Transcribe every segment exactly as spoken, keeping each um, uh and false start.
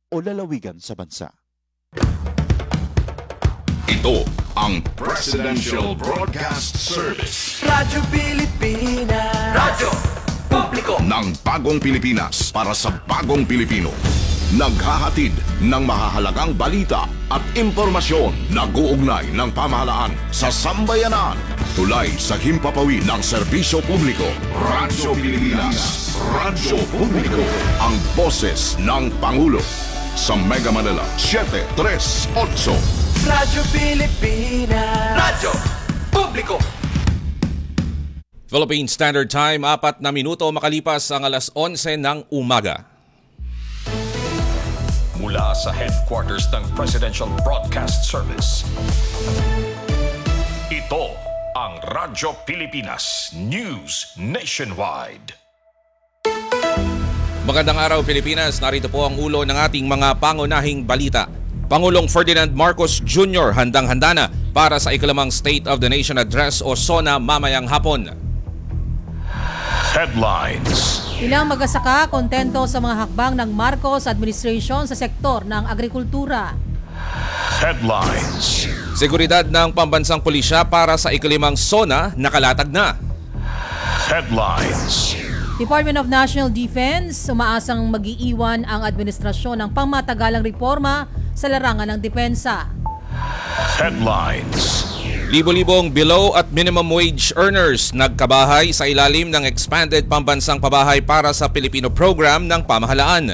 o lalawigan sa bansa. Ito ang Presidential Broadcast Service. Radyo Pilipinas. Radyo Publiko ng bagong Pilipinas para sa bagong Pilipino. Naghahatid ng mahahalagang balita at impormasyon na guugnay ng pamahalaan sa sambayanan. Tulay sa himpapawid ng serbisyo publiko. Radyo Pilipinas. Radyo Publiko. Ang boses ng Pangulo. Sa Mega Manila, seven three eight. Radyo Pilipinas. Radyo Publiko. Philippine Standard Time, apat na minuto makalipas ang alas onse ng umaga. Mula sa headquarters ng Presidential Broadcast Service, ito ang Radyo Pilipinas News Nationwide. Magandang araw Pilipinas, narito po ang ulo ng ating mga pangunahing balita. Pangulong Ferdinand Marcos Junior handang-handa na para sa ikalimang State of the Nation Address o SONA mamayang hapon. Headlines. Ilang mag-asaka kontento sa mga hakbang ng Marcos administration sa sektor ng agrikultura. Headlines. Seguridad ng pambansang pulisya para sa ikalimang SONA nakalatag na. Headlines. Department of National Defense umaasang mag-iiwan ang administrasyon ng pangmatagalang reforma sa larangan ng depensa. Headlines. Libo-libong below at minimum wage earners nagkabahay sa ilalim ng expanded pambansang pabahay para sa Pilipino program ng pamahalaan.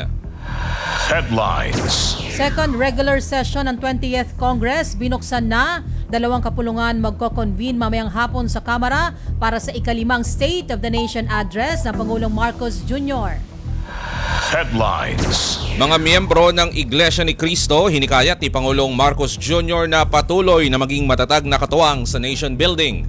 Headlines. Second regular session ng twentieth Congress binuksan na. Dalawang kapulungan magko-convene mamayang hapon sa Kamara para sa ikalimang State of the Nation Address ng Pangulong Marcos Junior Headlines. Mga miyembro ng Iglesia ni Cristo hinikayat ni Pangulong Marcos Junior na patuloy na maging matatag na katuwang sa nation building.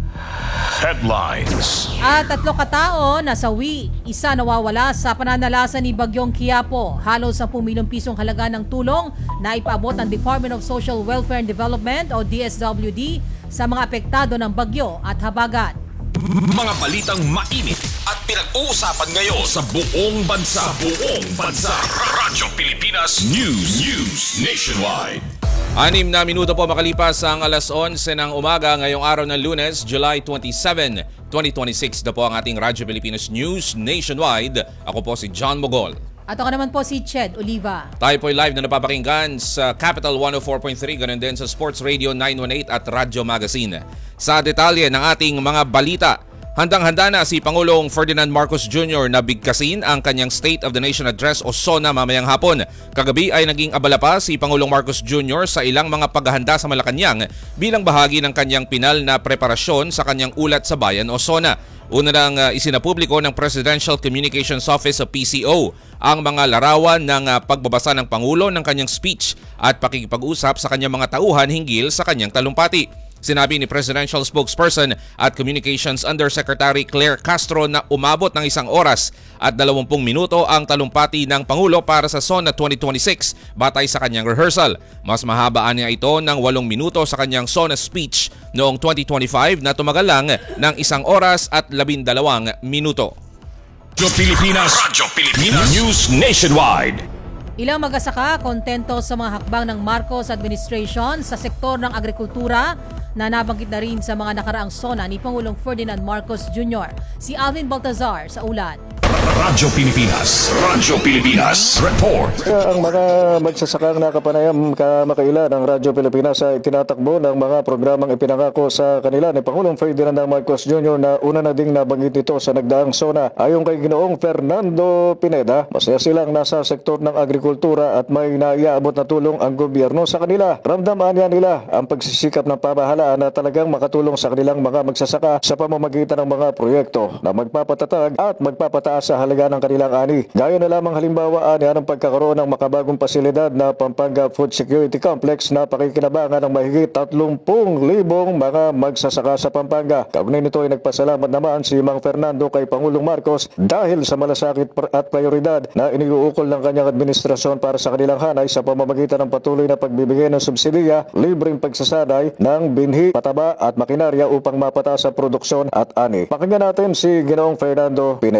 Headlines. At tatlo katao nasawi, isa nawawala sa pananalasa ni Bagyong Quiapo. Halos ten milyong pisong halaga ng tulong na ipaabot ng Department of Social Welfare and Development o D S W D sa mga apektado ng bagyo at habagat. Mga balitang mainit at pinag-uusapan ngayon sa buong bansa. Sa buong bansa. Radyo Pilipinas News. News Nationwide. Anim na minuto po makalipas ang alas onse ng umaga ngayong araw ng Lunes, July twenty-seventh, twenty twenty-six. Na po ang ating Radyo Pilipinas News Nationwide. Ako po si John Mogol. At ako naman po si Ched Oliva. Tayo po live na napapakinggan sa Capital one oh four point three, ganun din sa Sports Radio nine one eight at Radyo Magazine. Sa detalye ng ating mga balita, handang-handa na si Pangulong Ferdinand Marcos Junior na bigkasin ang kanyang State of the Nation Address o SONA mamayang hapon. Kagabi ay naging abala pa si Pangulong Marcos Junior sa ilang mga paghahanda sa Malacanang bilang bahagi ng kanyang pinal na preparasyon sa kanyang ulat sa bayan o SONA. Una nang uh, isinapubliko ng Presidential Communications Office o P C O ang mga larawan ng uh, pagbabasa ng Pangulo ng kanyang speech at pakikipag-usap sa kanyang mga tauhan hinggil sa kanyang talumpati. Sinabi ni Presidential Spokesperson at Communications Undersecretary Claire Castro na umabot ng isang oras at dalawampung minuto ang talumpati ng Pangulo para sa SONA twenty twenty-six batay sa kanyang rehearsal. Mas mahabaan niya ito ng walong minuto sa kanyang SONA speech noong twenty twenty-five na tumagal lang ng isang oras at labindalawang minuto. Radyo Pilipinas. Radyo Pilipinas News Nationwide. Ilang mag-asaka kontento sa mga hakbang ng Marcos administration sa sektor ng agrikultura na nabanggit na rin sa mga nakaraang SONA ni Pangulong Ferdinand Marcos Junior Si Alvin Baltazar sa ulat. Radyo Pilipinas. Radyo Pilipinas. Report. Ang mga magsasakang nakapanayam kamakailan ng Radyo Pilipinas ay tinatakbo ng mga programang ipinangako sa kanila ni Pangulong Ferdinand Marcos Junior na una na ding nabanggit ito sa nagdaang SONA. Ayon kay Ginoong Fernando Pineda, masaya silang nasa sektor ng agrikultura at may naiaabot na tulong ang gobyerno sa kanila. Ramdaman niya nila ang pagsisikap ng pamahalaan na talagang makatulong sa kanilang mga magsasaka sa pamamagitan ng mga proyekto na magpapatatag at magpapataas sa halaga ng kanilang ani. Gaya na lamang halimbawa ani ang pagkakaroon ng makabagong pasilidad na Pampanga Food Security Complex na pakikinabangan ng mahigit tatlumpu libong mga magsasaka sa Pampanga. Kaugnay nito ay nagpasalamat naman si Mang Fernando kay Pangulong Marcos dahil sa malasakit at prioridad na iniuukol ng kanyang administrasyon para sa kanilang hanay sa pamamagitan ng patuloy na pagbibigay ng subsidiya, libreng pagsasanay ng binhi, pataba at makinarya upang mapataas ang produksyon at ani. Pakinggan natin si Ginoong Fernando Pineda.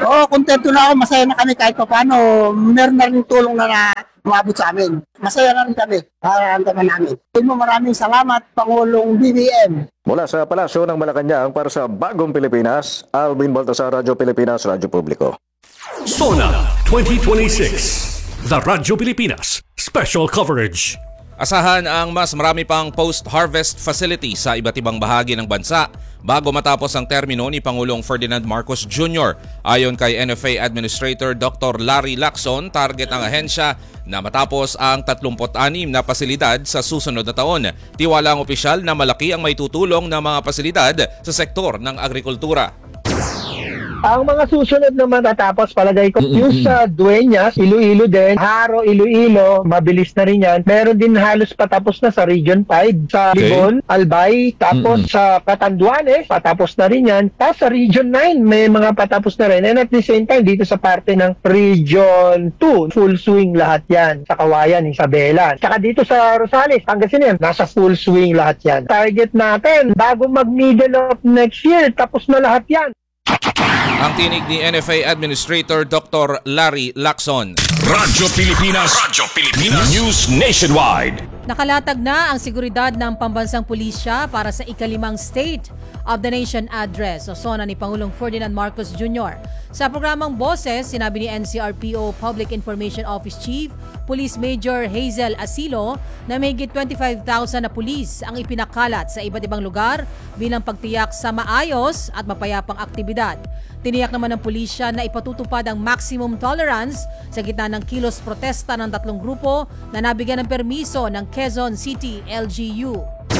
Oo, kontento na ako. Masaya na kami kahit pa paano. Meron na rin tulong na na umabot sa amin. Masaya na rin kami. Nararamdaman namin. Maraming salamat, Pangulong B B M. Mula sa Palasyo ng Malacanang para sa Bagong Pilipinas, Alvin Baltasar, Radyo Pilipinas, Radyo Publiko. Sona twenty twenty-six. The Radyo Pilipinas Special Coverage. Asahan ang mas marami pang post-harvest facility sa iba't ibang bahagi ng bansa bago matapos ang termino ni Pangulong Ferdinand Marcos Junior Ayon kay N F A Administrator Doctor Larry Lacson, target ang ahensya na matapos ang tatlumput anim na pasilidad sa susunod na taon. Tiwala ang opisyal na malaki ang maitutulong ng mga pasilidad sa sektor ng agrikultura. Ang mga susunod na matatapos palagay ko, yung sa Dueñas, Iloilo din, Haro, Iloilo, mabilis na rin yan. Meron din halos patapos na sa Region five, sa Okay. Libon, Albay, tapos sa Catanduanes, patapos na rin yan. Tapos sa Region nine, may mga patapos na rin. And at the same time, dito sa parte ng Region two, full swing lahat yan. Sa Kawayan, Isabela. Saka dito sa Rosales, Pangasinan, nasa full swing lahat yan. Target natin, bago mag-middle of next year, tapos na lahat yan. Ang tinig ni N F A Administrator Doctor Larry Lacson. Radyo Pilipinas. Radyo Pilipinas. News Nationwide. Nakalatag na ang seguridad ng pambansang pulisya para sa ikalimang State of the Nation Address o SONA ni Pangulong Ferdinand Marcos Junior Sa programang Boses, sinabi ni N C R P O Public Information Office Chief Police Major Hazel Asilo na mahigit twenty-five thousand na pulis ang ipinakalat sa iba't ibang lugar bilang pagtiyak sa maayos at mapayapang aktibidad. Tiniyak naman ng pulisya na ipatutupad ang maximum tolerance sa gitna ng kilos protesta ng tatlong grupo na nabigyan ng permiso ng Quezon City L G U.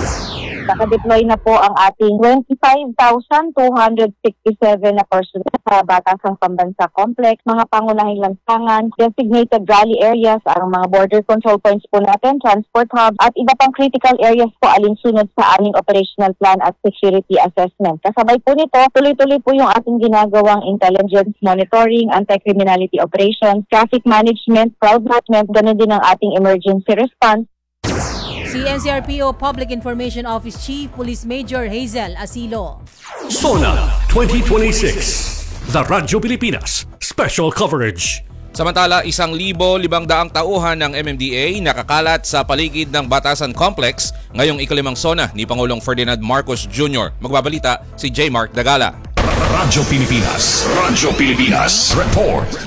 Nakadeploy na po ang ating twenty-five thousand two hundred sixty-seven na personnel sa Batasang Pambansa Complex, mga pangunahing lansangan, designated rally areas, ang mga border control points po natin, transport hub, at iba pang critical areas po alinsunod sa aming operational plan at security assessment. Kasabay po nito, tuloy-tuloy po yung ating ginagawang intelligence monitoring, anti-criminality operations, traffic management, crowd management, ganun din ang ating emergency response. Si N C R P O Public Information Office Chief Police Major Hazel Asilo. Sona twenty twenty-six. The Radyo Pilipinas Special Coverage. Samantala, isang libo libang daang tauhan ng M M D A nakakalat sa paligid ng Batasan Complex ngayong ikalimang SONA ni Pangulong Ferdinand Marcos Junior Magbabalita si J. Mark Dagala. Radyo Pilipinas. Radyo Pilipinas. Report.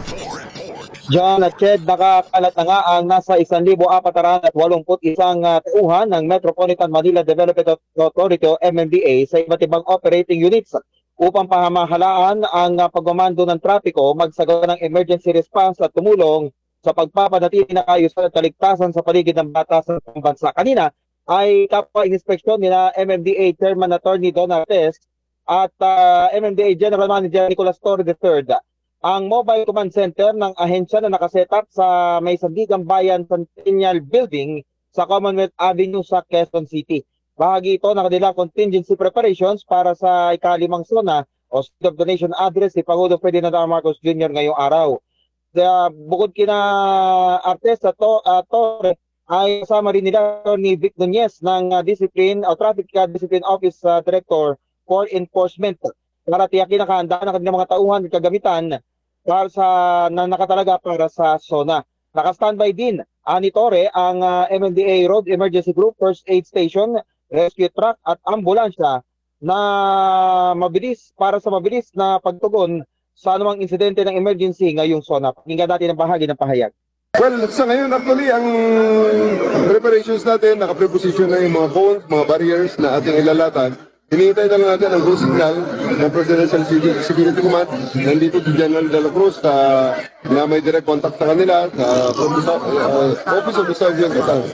John at Ched, nakakalat na nga ang nasa one thousand four hundred eighty-one uh, tauhan ng Metropolitan Manila Development Authority o M M D A sa iba't ibang operating units upang pahamahalaan ang uh, pagmamando ng trapiko, magsagawa ng emergency response at tumulong sa pagpapanatili ng ayusan at kaligtasan sa paligid ng batasan ng bansa. Kanina ay kapwa-inspeksyon nila M M D A Chairman Attorney Donald Test at uh, M M D A General Manager Nicolas Torre the third ang mobile command center ng ahensya na nakasetup sa may Sandigan Bayan Centennial Building sa Commonwealth Avenue sa Quezon City. Bahagi ito ng kanilang contingency preparations para sa ikalimang SONA o State of the Nation Address si Pangulo Ferdinand R. Marcos Junior ngayong araw. Kaya bukod kina Artesa to, uh, Torre ay kasama rin nila ni Vic Nunez ng uh, Discipline o Traffic Discipline Office uh, Director for Enforcement para tiyakin ang kahandaan ng kanilang mga tauhan at kagamitan para sa na nakatalaga para sa SONA. Naka-standby din ani Torre ang uh, M M D A Road Emergency Group, First Aid Station, Rescue Truck at ambulansya na mabilis para sa mabilis na pagtugon sa anumang insidente ng emergency ngayong SONA. Pakinggan natin ang bahagi ng pahayag. Well, sa ngayon actually ang preparations natin, naka-preposition na yung mga cones, mga barriers na ating ilalatan. Hinihintay na lang natin ang go signal ng Presidential Security Command. Nandito si General De La Cruz uh, na may direct contact sa kanila sa uh, Office of the Sergeant at uh,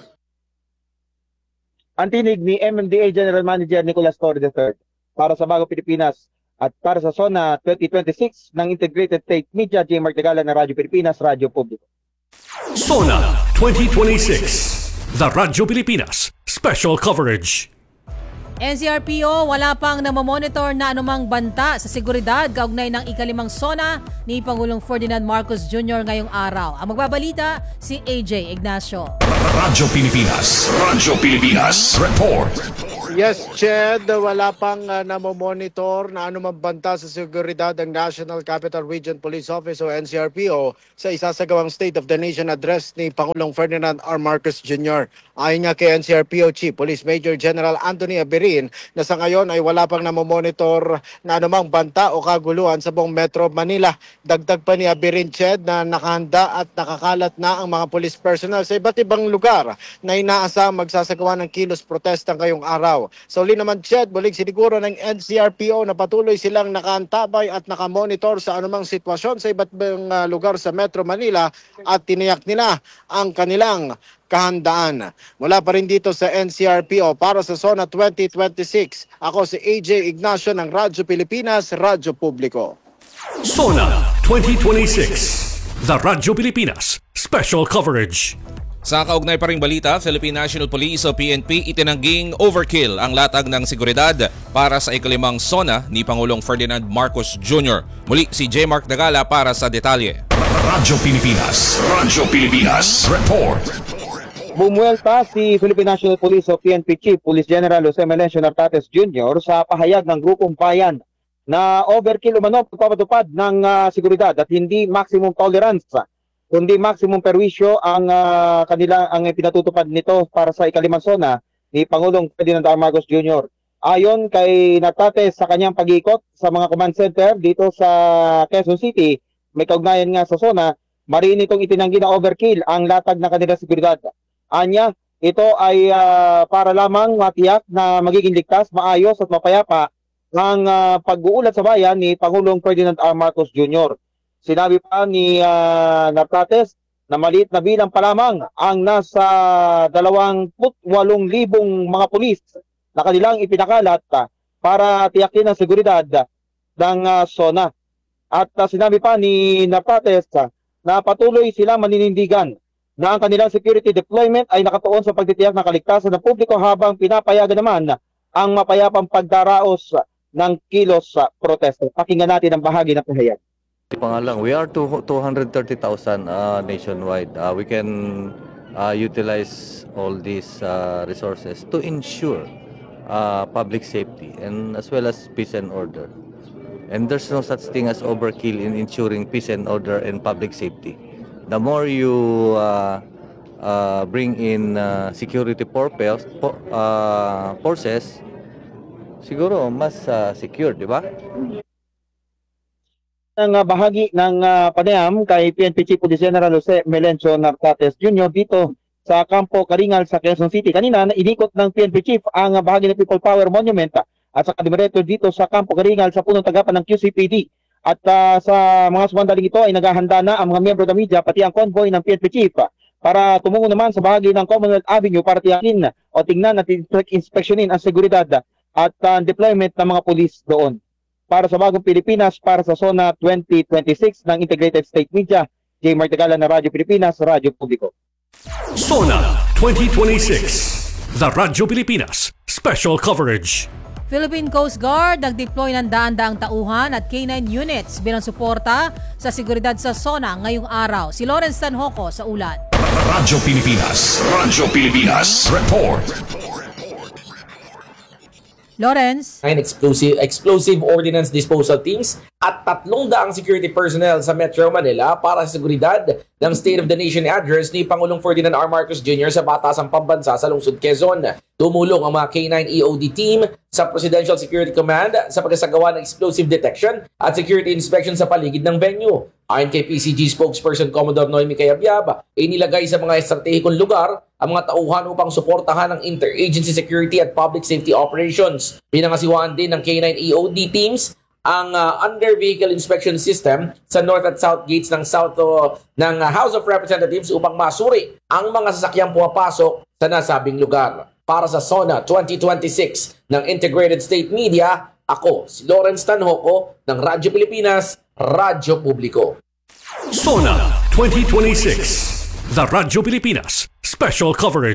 ang tinig ni M M D A General Manager Nicolas Torre the third para sa Bagong Pilipinas at para sa SONA twenty twenty-six ng Integrated State Media, J. Mark Dagala ng Radyo Pilipinas, Radyo Publiko. SONA twenty twenty-six. The Radyo Pilipinas Special Coverage. N C R P O wala pang namamonitor na anumang banta sa seguridad kaugnay ng ikalimang SONA ni Pangulong Ferdinand Marcos Junior ngayong araw. Ang magbabalita si A J Ignacio. Radyo Pilipinas. Radyo Pilipinas. Report. Yes, Ched, wala pang uh, namomonitor na anumang banta sa seguridad ng National Capital Region Police Office o N C R P O sa isasagawang State of the Nation address ni Pangulong Ferdinand R. Marcos Junior Ayon nga kay N C R P O Chief Police Major General Anthony Aberin na sa ngayon ay wala pang namomonitor na anumang banta o kaguluhan sa buong Metro Manila. Dagdag pa ni Aberin, Ched, na nakahanda at nakakalat na ang mga police personnel sa iba't ibang lugar na inaasahang magsasagawa ng kilos protesta ngayong araw. Sa uli naman, Ched, bulig siniguro ng N C R P O na patuloy silang nakaantabay at nakamonitor sa anumang sitwasyon sa iba't ibang uh, lugar sa Metro Manila at tiniyak nila ang kanilang kahandaan. Mula pa rin dito sa N C R P O para sa Zona twenty twenty-six, ako si A J Ignacio ng Radyo Pilipinas, Radyo Publiko. Zona twenty twenty-six, The Radyo Pilipinas Special Coverage. Sa kaugnay pa ring balita, Philippine National Police o P N P itinangging overkill ang latag ng seguridad para sa ikalimang zona ni Pangulong Ferdinand Marcos Junior Muli si J. Mark Dagala para sa detalye. Radyo Pilipinas, Radyo Pilipinas Report. Bumuelta si Philippine National Police o P N P Chief Police General Jose Melencio Nartates Junior sa pahayag ng Grupong Bayan na overkill umano pagpapatupad ng uh, seguridad at hindi maximum tolerance kundi maximum perwisyo ang uh, kanila ang pinatutupad nito para sa ikalimang zona ni Pangulong Ferdinand R. Marcos Junior Ayon kay Nartates sa kanyang pag-ikot sa mga command center dito sa Quezon City, may kaugnayan nga sa zona, mariin itong itinanggi na overkill ang latag ng kanilang seguridad. Anya, ito ay uh, para lamang matiyak na magiging ligtas, maayos at mapayapa ang uh, pag-uulat sa bayan ni Pangulong Ferdinand R. Marcos Junior Sinabi pa ni uh, Nartates na maliit na bilang pa lamang ang nasa dalawampu't walong libong mga pulis na kanilang ipinakalat uh, para tiyakin ang seguridad ng uh, zona. At uh, sinabi pa ni Nartates uh, na patuloy silang maninindigan na ang kanilang security deployment ay nakatuon sa pagtitiyak ng kaligtasan ng publiko habang pinapayagan naman ang mapayapang pagdaraos ng kilos sa protesta. Pakinggan natin ang bahagi ng pahayag. Pangalang, we are two hundred thirty thousand uh, nationwide. Uh, we can uh, utilize all these uh, resources to ensure uh, public safety and as well as peace and order. And there's no such thing as overkill in ensuring peace and order and public safety. The more you uh, uh, bring in uh, security purpose, uh, forces, siguro mas uh, secure, di ba? Ang uh, bahagi ng uh, panayam kay P N P Chief Police General Jose Melencio Nartates Junior dito sa Campo Karingal sa Quezon City. Kanina, inikot ng P N P Chief ang uh, bahagi ng People Power Monument uh, at sa kadimereto dito sa Campo Karingal sa punong tagapan ng Q C P D. At uh, sa mga sumandaling ito ay naghahanda na ang mga miyembro ng media pati ang convoy ng P N P Chief uh, para tumungo naman sa bahagi ng Commonwealth Avenue para tiyakin o tingnan at inspeksyonin ang seguridad uh, at uh, deployment ng mga pulis doon. Para sa Bagong Pilipinas, para sa Zona twenty twenty-six ng Integrated State Media, J. Mark Dagala na Radyo Pilipinas, Radyo Publiko. Zona twenty twenty-six, The Radyo Pilipinas Special Coverage. Philippine Coast Guard nag-deploy ng daan-daang tauhan at K nine units bilang suporta sa seguridad sa zona ngayong araw. Si Lawrence Tanhoco sa ulat. Radyo Pilipinas, Radyo Pilipinas Report. Lawrence. Nine explosive, explosive ordnance disposal teams at tatlong daang security personnel sa Metro Manila para sa seguridad ng State of the Nation address ni Pangulong Ferdinand R. Marcos Junior sa Batasang Pambansa sa Lungsod Quezon. Tumulong ang mga K nine E O D team sa Presidential Security Command sa pagsasagawa ng explosive detection at security inspection sa paligid ng venue. Ayon kay P C G spokesperson Commodore Noemi Cayabyab, inilagay sa mga estratehikong lugar ang mga tauhan upang suportahan ang interagency security at public safety operations. Pinangasiwaan din ng K nine E O D teams ang uh, under-vehicle inspection system sa north at south gates ng south uh, ng uh, House of Representatives upang masuri ang mga sasakyang pumapasok sa nasabing lugar. Para sa Zona twenty twenty-six ng Integrated State Media, ako si Lawrence Tanhoco ng Radyo Pilipinas, Radyo Publiko. Zona twenty twenty-six, The Radyo Pilipinas Special Coverage.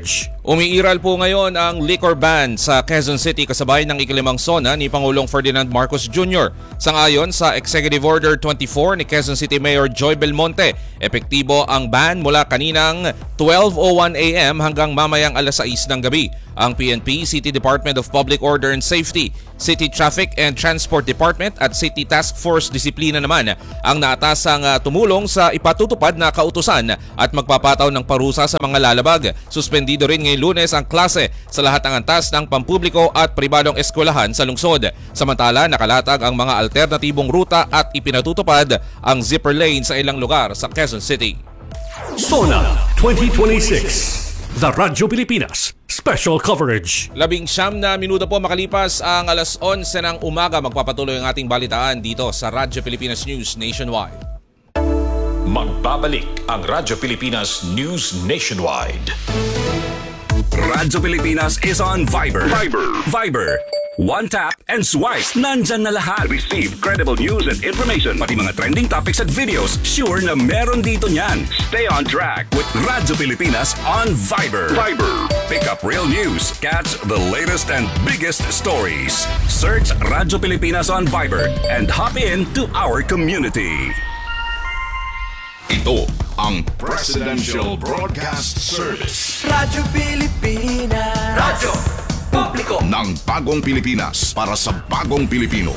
Umiiral po ngayon ang liquor ban sa Quezon City kasabay ng ikalimang sona ni Pangulong Ferdinand Marcos Junior Sangayon sa Executive Order twenty-four ni Quezon City Mayor Joy Belmonte, epektibo ang ban mula kaninang twelve oh one a m hanggang mamayang alas sais ng gabi. Ang P N P, City Department of Public Order and Safety, City Traffic and Transport Department at City Task Force Disiplina naman ang naatasang uh, tumulong sa ipatutupad na kautusan at magpapataw ng parusa sa mga lalabag. Suspendido rin ngayong Lunes ang klase sa lahat ng antas ng pampubliko at pribadong eskwelahan sa lungsod. Samantala, nakalatag ang mga alternatibong ruta at ipinatutupad ang zipper lane sa ilang lugar sa Quezon City. Sona twenty twenty-six, The Radyo Pilipinas Special Coverage. Labing siyam na minuto po makalipas ang alas onse ng umaga. Magpapatuloy ang ating balitaan dito sa Radyo Pilipinas News Nationwide. Magbabalik ang Radyo Pilipinas News Nationwide. Radyo Pilipinas is on Viber. Viber. Viber. One tap and swipe. Nandyan na lahat. Receive credible news and information. Pati mga trending topics at videos. Sure na meron dito niyan. Stay on track with Radyo Pilipinas on Viber. Viber. Pick up real news. Catch the latest and biggest stories. Search Radyo Pilipinas on Viber and hop in to our community. Ito ang Presidential Broadcast Service. Radyo Pilipinas. Radyo Publiko ng bagong Pilipinas para sa bagong Pilipino.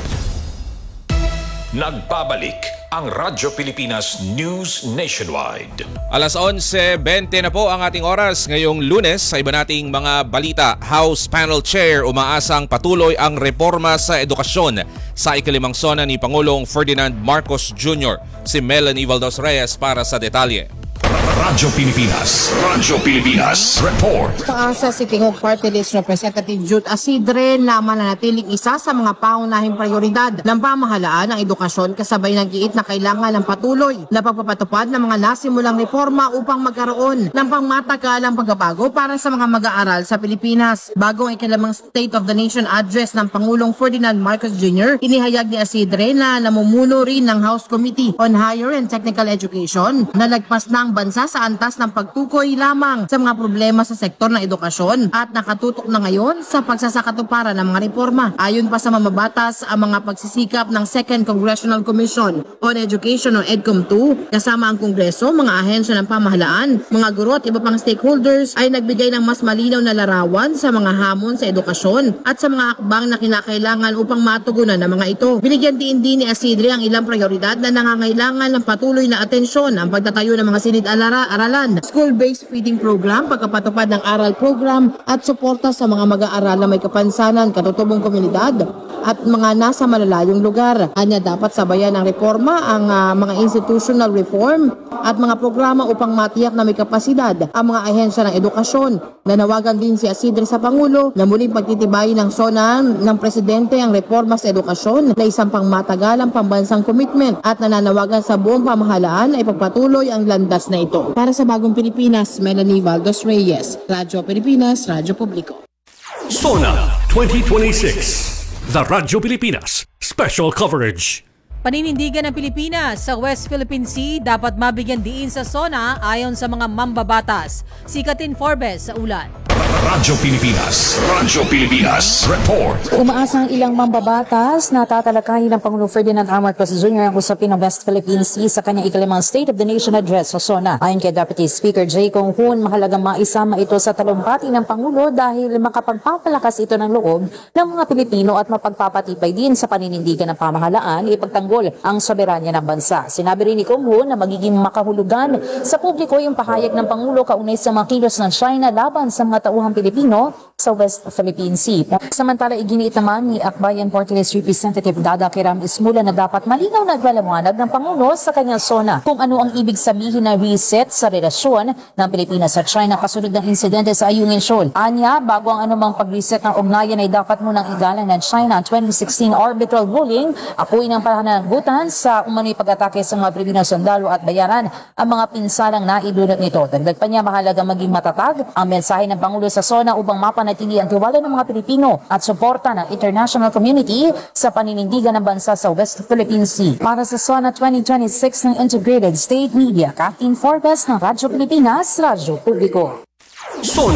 Nagbabalik ang Radyo Pilipinas News Nationwide. Alas onse bente na po ang ating oras ngayong Lunes. Sa iba nating mga balita, House Panel Chair umaasang patuloy ang reforma sa edukasyon sa ikalimang sona ni Pangulong Ferdinand Marcos Junior Si Melanie Valdos Reyes para sa detalye. Radyo Pilipinas. Radyo Pilipinas. Report. Paasa si Tingog Party List Representative Jude Asidre na mananatiling isa sa mga pangunahing prioridad ng pamahalaan ng edukasyon kasabay ng giit na kailangan ng patuloy na pagpapatupad ng mga nasimulang reforma upang magkaroon ng pangmatagalang pagbabago para sa mga mag-aaral sa Pilipinas. Bagong ikalimang State of the Nation Address ng Pangulong Ferdinand Marcos Junior, inihayag ni Asidre na namumuno rin ng House Committee on Higher and Technical Education na lagpas na ang bansa sa antas ng pagtukoy lamang sa mga problema sa sektor ng edukasyon at nakatutok na ngayon sa pagsasakatuparan ng mga reforma. Ayon pa sa mamabatas, ang mga pagsisikap ng Second Congressional Commission on Education o EDCOM two kasama ang Kongreso, mga ahensya ng pamahalaan, mga guro at iba pang stakeholders ay nagbigay ng mas malinaw na larawan sa mga hamon sa edukasyon at sa mga akbang na kinakailangan upang matugunan ng mga ito. Binigyan din din ni Asidre ang ilang prioridad na nangangailangan ng patuloy na atensyon ang pagtatayo ng mga sinid-alara aralan, school-based feeding program, pagkapatupad ng aral program at suporta sa mga mag-aaral na may kapansanan, katutubong komunidad at mga nasa malalayong lugar. Anya dapat sabayan ng reforma ang uh, mga institutional reform at mga programa upang matiyak na may kapasidad ang mga ahensya ng edukasyon. Nanawagan din si Asidre sa Pangulo na muling pagtitibayin ng SONA ng Presidente ang reforma sa edukasyon na isang pangmatagalang pambansang commitment at nananawagan sa buong pamahalaan ay pagpatuloy ang landas na ito. Para sa bagong Pilipinas, Melanie Valdos Reyes, Radyo Pilipinas, Radyo Publiko. Sona twenty twenty-six, The Radyo Pilipinas Special Coverage. Paninindigan ng Pilipinas sa West Philippine Sea dapat mabigyan diin sa SONA ayon sa mga mambabatas. Si Katin Forbes sa ulan. Radyo Pilipinas. Radyo Pilipinas. Report. Umaasa ang ilang mambabatas na tatalakayin ng Pangulong Ferdinand R. Marcos Junior ang usapin ng West Philippine Sea sa kanyang ikalimang State of the Nation Address sa SONA. Ayon kay Deputy Speaker J. Kong Hoon, mahalagang maisama ito sa talumpati ng Pangulo dahil makapagpapalakas ito ng loob ng mga Pilipino at mapagpapatibay din sa paninindigan ng pamahalaan ipagtanggol ang soberanya ng bansa. Sinabi rin ni Kong Hoon na magiging makahulugan sa publiko yung pahayag ng Pangulo kaunay sa mga kilos ng China laban sa mga tauhang Pilipino sa West Philippine Sea. Samantala, iginiit naman ni Akbayan Party List Representative Dada Kiram Ismula na dapat malinaw na nagpaliwanag ng Pangulo sa kanyang SONA kung ano ang ibig sabihin na reset sa relasyon ng Pilipinas at China kasunod ng insidente sa Ayungin Shoal. Anya, bago ang anumang pag-reset ng ugnayan ay dapat munang igalang ng China ang twenty sixteen arbitral ruling, apuin ang pananagutan sa umano'y pag-atake sa mga Pilipino sundalo at bayaran ang mga pinsalang naidulot nito. Dagdag pa niya, mahalaga maging matatag ang mensahe ng Pangulo sa SONA upang mapanatili ang tiwala ng mga Pilipino at suporta ng international community sa paninindigan ng bansa sa West Philippine Sea. Para sa SONA twenty twenty-six ng Integrated State Media, Kathleen Forbes ng Radyo Pilipinas, Radyo Publiko. SONA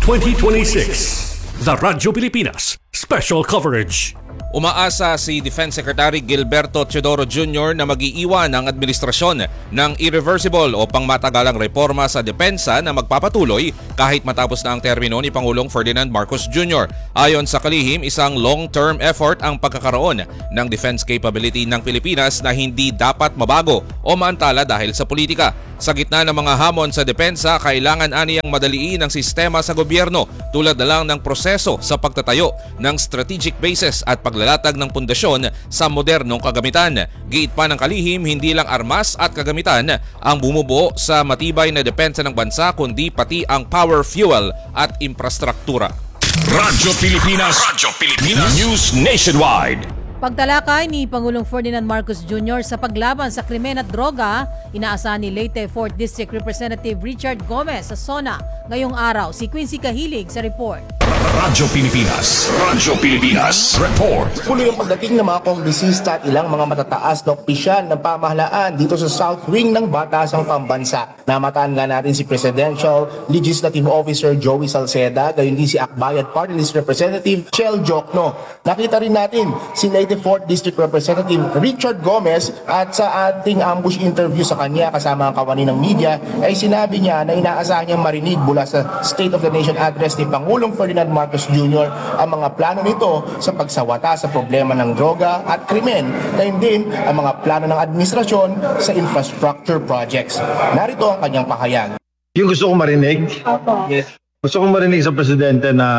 twenty twenty-six. The Radyo Pilipinas Special Coverage. Umaasa si Defense Secretary Gilberto Teodoro Junior na mag-iiwan ang administrasyon ng irreversible o pangmatagalang reforma sa depensa na magpapatuloy kahit matapos na ang termino ni Pangulong Ferdinand Marcos Junior Ayon sa kalihim, isang long-term effort ang pagkakaroon ng defense capability ng Pilipinas na hindi dapat mabago o maantala dahil sa politika. Sa gitna ng mga hamon sa depensa, kailangan aniyang madaliin ang sistema sa gobyerno tulad na lang ng proseso sa pagtatayo ng strategic bases at paglalatag ng pundasyon sa modernong kagamitan. Giit pa ng kalihim, hindi lang armas at kagamitan ang bumubuo sa matibay na depensa ng bansa kundi pati ang power, fuel at infrastruktura. Radyo Pilipinas. Radyo Pilipinas. News Nationwide. Pagtalakay ni Pangulong Ferdinand Marcos Junior sa paglaban sa krimen at droga, inaasahan ni Leyte fourth District Representative Richard Gomez sa SONA ngayong araw. Si Quincy Kahilig sa report. Radyo Pilipinas. Radyo Pilipinas. Report. Tuloy ang pagdating ng mga kongresista at ilang mga matataas na opisyal ng pamahalaan dito sa South Wing ng Batasang Pambansa. Namataan nga natin si Presidential Legislative Officer Joey Salceda, gayon din si Akbayan Party List Representative Chel Jokno. Nakita rin natin si Leyte fourth District Representative Richard Gomez at sa ating ambush interview sa kanya kasama ang kawani ng media ay sinabi niya na inaasahan niyang marinig mula sa State of the Nation Address ni Pangulong Ferdinand Marcos Junior ang mga plano nito sa pagsawata sa problema ng droga at krimen, gayon din ang mga plano ng administrasyon sa infrastructure projects. Narito ang kanyang pahayag. Yung gusto kong marinig, yes. Gusto kong marinig sa Presidente na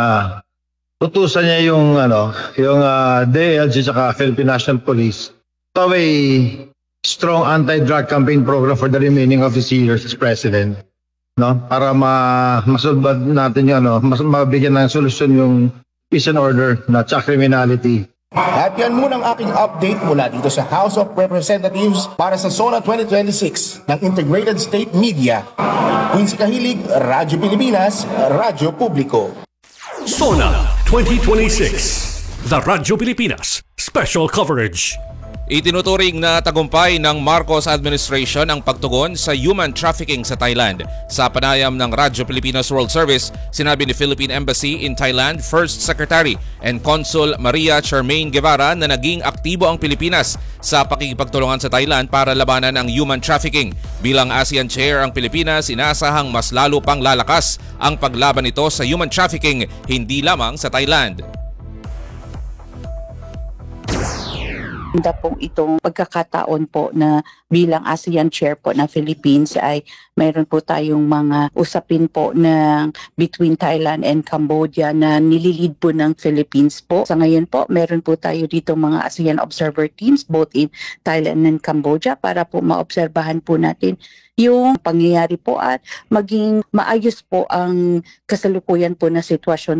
tutusan niya yung ano, yung uh, D E L G at Philippine National Police to a strong anti-drug campaign program for the remaining of his years as President. No, para ma masolve natin yung ano, mas mabigyan ng solusyon yung peace and order na tsaka criminality. At yan muna ang aking update mula dito sa House of Representatives para sa SONA twenty twenty-six ng Integrated State Media. Quincy Kahilig, Radyo Pilipinas, Radyo Publiko. SONA twenty twenty-six. The Radyo Pilipinas Special Coverage. Itinuturing na tagumpay ng Marcos administration ang pagtugon sa human trafficking sa Thailand. Sa panayam ng Radyo Pilipinas World Service, sinabi ni Philippine Embassy in Thailand First Secretary and Consul Maria Charmaine Guevara na naging aktibo ang Pilipinas sa pakikipagtulungan sa Thailand para labanan ang human trafficking. Bilang ASEAN Chair ang Pilipinas, inaasahang mas lalo pang lalakas ang paglaban nito sa human trafficking hindi lamang sa Thailand. Maganda po itong pagkakataon po na bilang ASEAN Chair po na Philippines ay mayroon po tayong mga usapin po na between Thailand and Cambodia na nililid po ng Philippines po. Sa ngayon po, meron po tayo dito mga ASEAN observer teams both in Thailand and Cambodia para po maobserbahan po natin yung pangyayari po at maging maayos po ang kasalukuyan po na sitwasyon.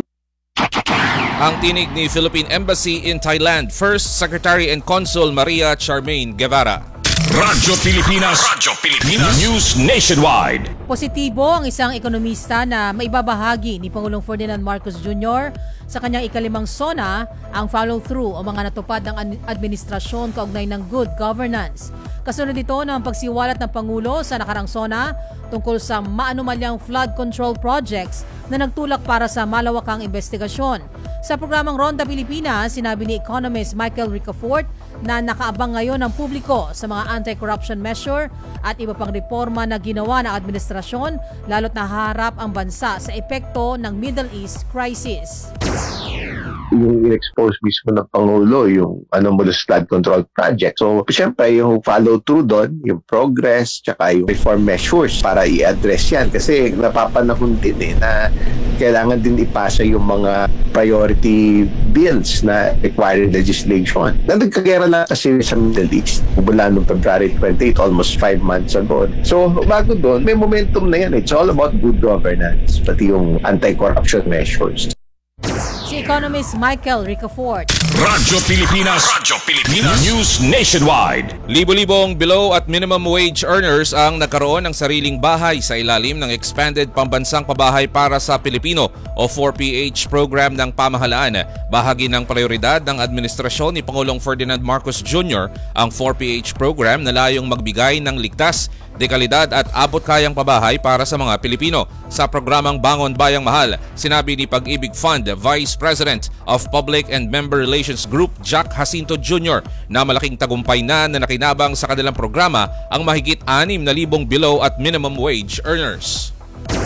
Ang tinig ni Philippine Embassy in Thailand First Secretary and Consul Maria Charmaine Guevara. Radyo Pilipinas. Radyo Pilipinas. News Nationwide. Positibo ang isang ekonomista na maibabahagi ni Pangulong Ferdinand Marcos Junior sa kanyang ikalimang SONA ang follow-through o mga natupad ng administrasyon kaugnay ng good governance. Kasunod ito ng pagsiwalat ng Pangulo sa nakarang SONA tungkol sa maanumalyang flood control projects na nagtulak para sa malawakang investigasyon. Sa programang Ronda Pilipinas, sinabi ni Economist Michael Ricafort na nakaabang ngayon ang publiko sa mga anti-corruption measure at iba pang reforma na ginawa ng administrasyon lalo't naharap ang bansa sa epekto ng Middle East crisis. Yung in-expose mismo ng Pangulo, yung anomalous flood control project. So, siyempre, yung follow-through doon, yung progress, tsaka yung reform measures para i-address yan. Kasi napapanahon din eh, na kailangan din ipasa yung mga priority bills na required legislation. Na nagkagera lang kasi sa Middle East mula noong February twenty-eighth, almost five months ago. So, bago doon, may momentum na yan. It's all about good governance, pati yung anti-corruption measures. Si Economist Michael Ricafort. Radyo Pilipinas. Radyo Pilipinas. News Nationwide. Libo-libong below at minimum wage earners ang nagkaroon ng sariling bahay sa ilalim ng Expanded Pambansang Pabahay para sa Pilipino o four P H program ng pamahalaan. Bahagi ng prioridad ng administrasyon ni Pangulong Ferdinand Marcos Junior ang four P H program na layong magbigay ng ligtas dekalidad at abot-kayang pabahay para sa mga Pilipino. Sa programang Bangon Bayang Mahal, sinabi ni Pag-ibig Fund Vice President of Public and Member Relations Group Jack Jacinto Junior na malaking tagumpay na na nakinabang sa kanilang programa ang mahigit anim na libong below at minimum wage earners.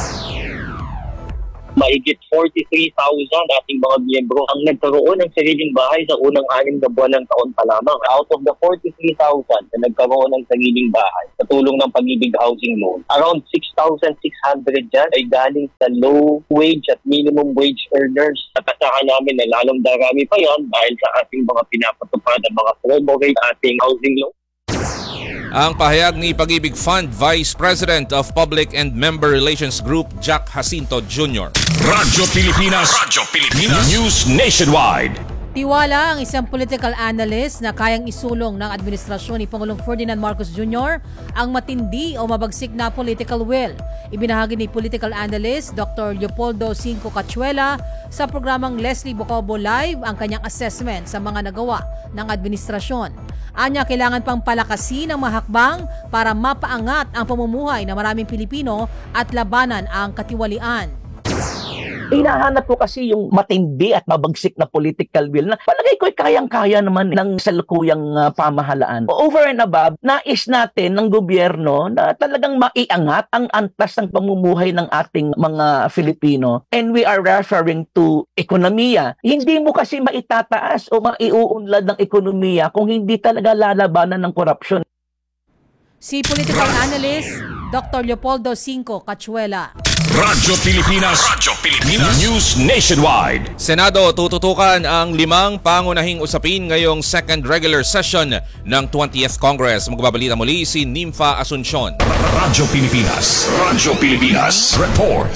Mahigit forty-three thousand ating mga miyembro ang nagkaroon ng sariling bahay sa unang anim na buwan ng taon pa lamang. Out of the forty-three thousand na nagkaroon ng sariling bahay sa tulong ng Pag-ibig Housing Loan, around six thousand six hundred dyan ay galing sa low wage at minimum wage earners. At asahan namin na lalong darami pa yan dahil sa ating mga pinapatupad at mga promo rate ating housing loan. Ang pahayag ni Pag-ibig Fund Vice President of Public and Member Relations Group Jack Jacinto Junior Radyo Pilipinas, Radyo Pilipinas News Nationwide. Tiwala ang isang political analyst na kayang isulong ng administrasyon ni Pangulong Ferdinand Marcos Junior ang matindi o mabagsik na political will. Ibinahagi ni political analyst Doctor Leopoldo Cinco Cachuela sa programang Leslie Bocobo Live ang kanyang assessment sa mga nagawa ng administrasyon. Anya, kailangan pang palakasin ang mahakbang para mapaangat ang pamumuhay ng maraming Pilipino at labanan ang katiwalian. Hinahanap ko kasi yung matindi at mabagsik na political will na palagay ko ay kayang-kaya naman ng salukuyang uh, pamahalaan. Over and above, nais natin ng gobyerno na talagang maiangat ang antas ng pamumuhay ng ating mga Filipino. And we are referring to ekonomiya. Hindi mo kasi maitataas o maiuunlad ng ekonomiya kung hindi talaga lalabanan ng korupsyon. Si political analyst Doctor Leopoldo Cinco Cachuela. Radyo Pilipinas, Radyo Pilipinas News Nationwide. Senado tututukan ang limang pangunahing usapin ngayong second regular session ng twentieth Congress. Magbabalita muli si Nympha Asuncion. Radyo Pilipinas, Radyo Pilipinas Report.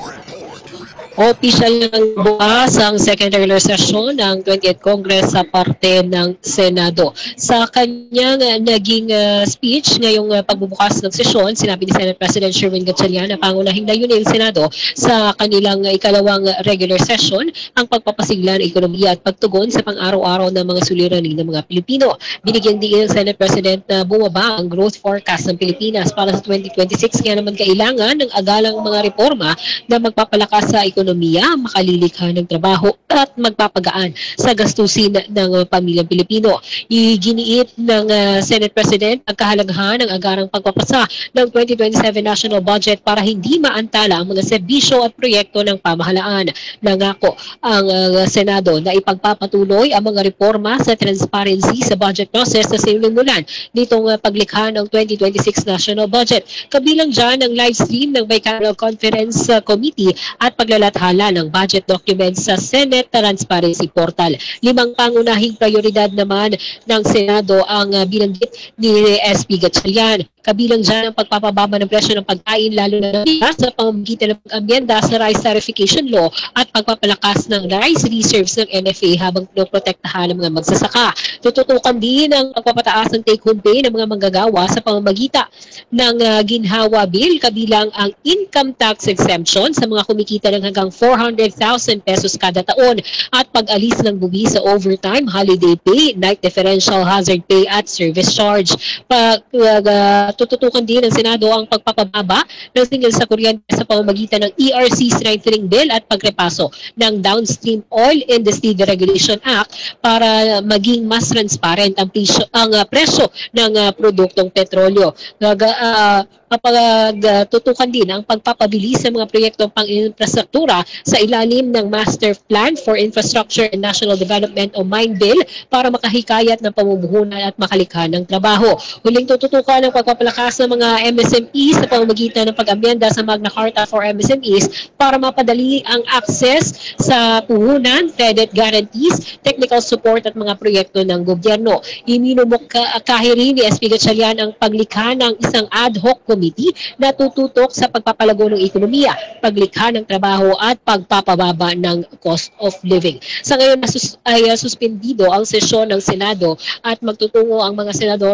Opisyal ng bukas ang second regular session ng twentieth Congress sa parte ng Senado. Sa kanyang uh, naging uh, speech ngayong uh, pagbubukas ng sesyon, sinabi ni Senate President Sherwin Gatchalian na pangunahing layunin ng Senado sa kanilang uh, ikalawang uh, regular session ang pagpapasigla ng ekonomiya at pagtugon sa pang-araw-araw ng mga suliranin ng mga Pilipino. Binigyan din ng Senate President na bumaba ang growth forecast ng Pilipinas para sa twenty twenty-six, kaya naman kailangan ng agalang mga reforma na magpapalakas sa ekonomiya, makalilikha ng trabaho at magpapagaan sa gastusin ng uh, pamilyang Pilipino. Iginiit ng uh, Senate President ang kahalagahan ng agarang pagpapasa ng twenty twenty-seven national budget para hindi maantala ang mga serbisyo at proyekto ng pamahalaan. Nangako ang uh, Senado na ipagpapatuloy ang mga reforma sa transparency sa budget process na sinimulan nitong uh, paglikha ng twenty twenty-six national budget. Kabilang dyan ang live stream ng Bicameral Conference uh, Committee at paglalathala ng budget documents sa Senate Transparency Portal. Limang pangunahing prioridad naman ng Senado ang uh, binanggit ni S P Gatchalian. Kabilang dyan ang pagpapababa ng presyo ng pagkain, lalo na ng bigas, sa pamamagitan ng pag-amyenda sa Rice Tarification Law at pagpapalakas ng rice reserves ng M F A habang pinoprotektahan ng mga magsasaka. Tututukan din ang pagpapataas ng take-home pay ng mga manggagawa sa pamamagitan ng uh, ginhawa bill, kabilang ang income tax exemption sa mga kumikita ng hanggang four hundred thousand pesos kada taon at pag-alis ng buwi sa overtime, holiday pay, night differential hazard pay at service charge. Pag, uh, tututukan din ng Senado ang pagpapababa ng single sa kuryente sa pamamagitan ng E R C strengthening bill at pagrepaso ng Downstream Oil Industry Deregulation Act para maging mas transparent ang presyo, ang uh, presyo ng uh, produktong petrolyo. Gaga, uh, Mapagtutukan uh, din ang pagpapabilis sa mga proyektong pang-infrastruktura sa ilalim ng Master Plan for Infrastructure and National Development o MINE Bill para makahikayat ng pamumuhunan at makalikha ng trabaho. Huling tututukan ang pagpapalakas ng mga M S M Es sa pamamagitan ng pag-amyenda sa Magna Carta for M S M Es para mapadali ang access sa puhunan, credit guarantees, technical support at mga proyekto ng gobyerno. Iminumukhahi rin ni S P Gatchalian ang paglikha ng isang ad hoc committee na tututok sa pagpapalago ng ekonomiya, paglikha ng trabaho at pagpapababa ng cost of living. Sa ngayon nasus- ay uh, suspendido ang sesyon ng Senado at magtutungo ang mga senador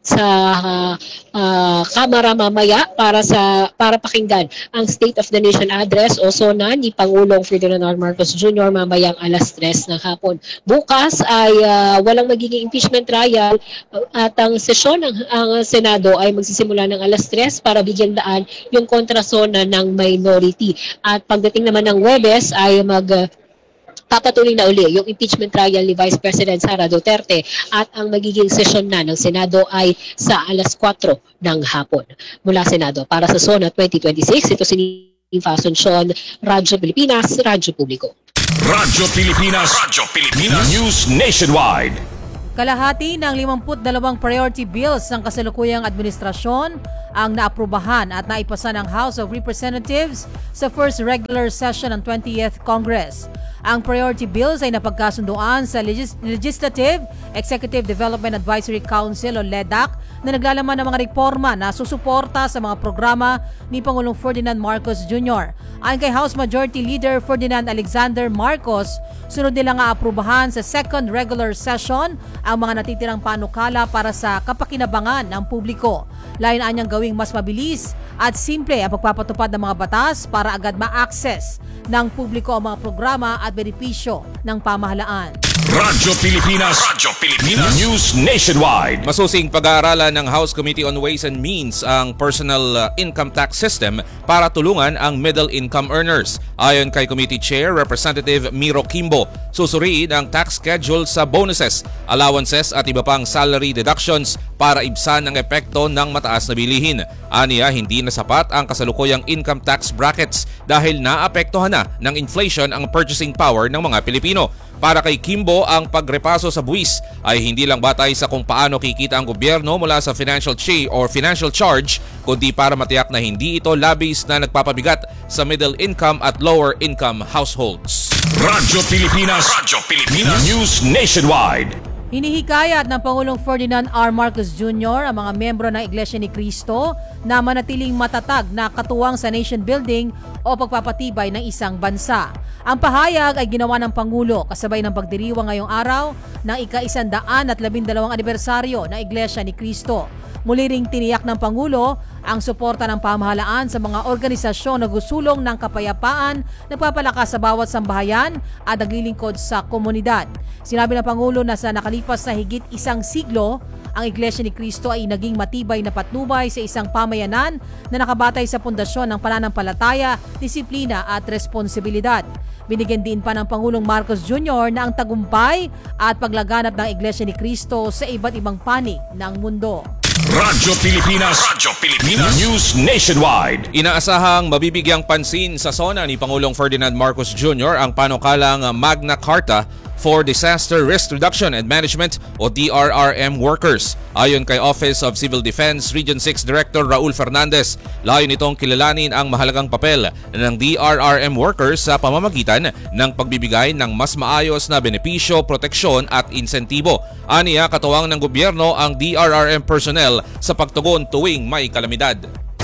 sa uh, uh, Kamara mamaya para sa para pakinggan ang State of the Nation address o SONA ni Pangulong Ferdinand R. Marcos Junior mamayang alas tres ng hapon. Bukas ay uh, walang magiging impeachment trial at ang sesyon ng ang Senado ay magsisimula ng alas tres para bigyan daan yung kontrasona ng minority. At pagdating naman ng Huwebes ay mag uh, papatuloy na uli yung impeachment trial ni Vice President Sara Duterte at ang magiging sesyon na ng Senado ay sa alas kwatro ng hapon. Mula Senado para sa SONA twenty twenty-six, ito si Nifa Asuncion, Radyo Pilipinas, Radyo Publiko. Radyo Pilipinas, Radyo Pilipinas, News Nationwide. Kalahati ng limampu't dalawang priority bills ng kasalukuyang administrasyon ang naaprubahan at naipasa ng House of Representatives sa first regular session ng twentieth Congress. Ang priority bills ay napagkasunduan sa Legis- Legislative Executive Development Advisory Council o LEDAC na naglalaman ng mga reforma na susuporta sa mga programa ni Pangulong Ferdinand Marcos Junior Ayon kay House Majority Leader Ferdinand Alexander Marcos, sunod nilang aaprubahan sa second regular session ang mga natitirang panukala para sa kapakinabangan ng publiko. Layon niyang gawing mas mabilis at simple ang pagpapatupad ng mga batas para agad ma-access ng publiko ang mga programa at benepisyo ng pamahalaan. Radyo Pilipinas, Radyo Pilipinas, News Nationwide. Masusing pag-aaralan ng House Committee on Ways and Means ang personal uh, income tax system para tulungan ang middle income earners. Ayon kay Committee Chair Representative Miro Kimbo, susuriin ang tax schedule sa bonuses, allowances at iba pang salary deductions para ibsan ang epekto ng mataas na bilihin. Aniya, hindi na sapat ang kasalukuyang income tax brackets dahil naapektuhan na ng inflation ang purchasing power ng mga Pilipino. Para kay Kimbo, ang pagrepaso sa buwis ay hindi lang batay sa kung paano kikita ang gobyerno mula sa financial cha- or financial charge, kundi para matiyak na hindi ito labis na nagpapabigat sa middle income at lower income households. Radyo Pilipinas, Radyo Pilipinas, News Nationwide. Hinihikayat ng Pangulong Ferdinand R. Marcos Junior ang mga membro ng Iglesia ni Cristo na manatiling matatag na katuwang sa nation building o pagpapatibay ng isang bansa. Ang pahayag ay ginawa ng Pangulo kasabay ng pagdiriwang ngayong araw ng ika-isandaan at labindalawang anibersaryo ng Iglesia ni Cristo. Muli ring tiniyak ng Pangulo ang suporta ng pamahalaan sa mga organisasyon na gusulong ng kapayapaan, nagpapalakas sa bawat sambahayan at naglilingkod sa komunidad. Sinabi ng Pangulo na sa nakalipas na higit isang siglo, ang Iglesia ni Cristo ay naging matibay na patnubay sa isang pamayanan na nakabatay sa pundasyon ng pananampalataya, disiplina at responsibilidad. Binigyan din pa ng Pangulong Marcos Junior na ang tagumpay at paglaganap ng Iglesia ni Cristo sa iba't ibang panig ng mundo. Radyo Pilipinas, Radyo Pilipinas, News Nationwide. Inaasahang mabibigyang pansin sa SONA ni Pangulong Ferdinand Marcos Junior ang panukalang Magna Carta for Disaster Risk Reduction and Management o D R R M workers. Ayon kay Office of Civil Defense Region six Director Raul Fernandez, layo nitong kilalanin ang mahalagang papel ng D R R M workers sa pamamagitan ng pagbibigay ng mas maayos na benepisyo, proteksyon at insentibo. Aniya, katuwang ng gobyerno ang D R R M personnel sa pagtugon tuwing may kalamidad.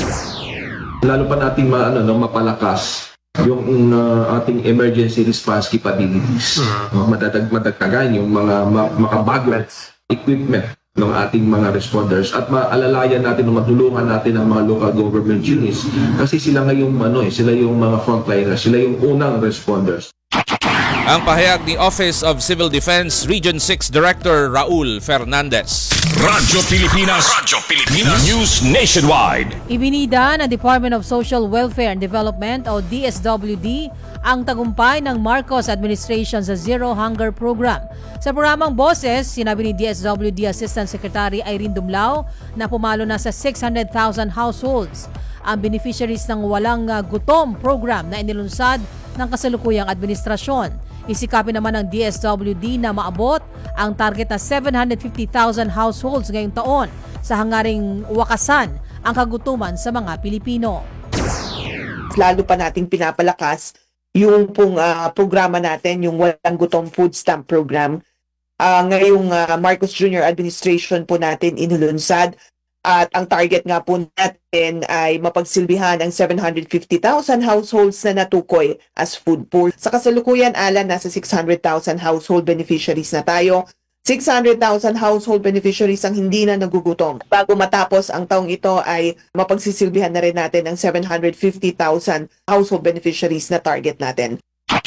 Lalo pa nating ma, ano, no, mapalakas yung uh, ating emergency response capabilities. Uh, madadag madagtagan yung mga ma- makabagong equipment ng ating mga responders at maalalayan natin o matulungan natin ang mga local government units kasi sila ngayong ano eh, sila yung mga frontliners, sila yung unang responders. Ang pahayag ni Office of Civil Defense Region six Director Raul Fernandez. Radyo Pilipinas, Radyo Pilipinas, News Nationwide. Ibinida ng Department of Social Welfare and Development o D S W D ang tagumpay ng Marcos Administration sa Zero Hunger Program. Sa programang Boses, sinabi ni D S W D Assistant Secretary Irene Dumlao na pumalo na sa six hundred thousand households ang beneficiaries ng Walang Gutom program na inilunsad ng kasalukuyang administrasyon. Isikapin naman ng D S W D na maabot ang target na seven hundred fifty thousand households ngayong taon sa hangaring wakasan ang kagutuman sa mga Pilipino. Lalo pa nating pinapalakas yung pong uh, programa natin, yung Walang Gutom Food Stamp Program. Uh, ngayong uh, Marcos Junior Administration po natin inulunsad. At ang target nga po natin ay mapagsilbihan ang seven hundred fifty thousand households na natukoy as food poor. Sa kasalukuyan, Alan, nasa six hundred thousand household beneficiaries na tayo six hundred thousand household beneficiaries ang hindi na nagugutom. Bago matapos ang taong ito ay mapagsisilbihan na rin natin ang seven hundred fifty thousand household beneficiaries na target natin.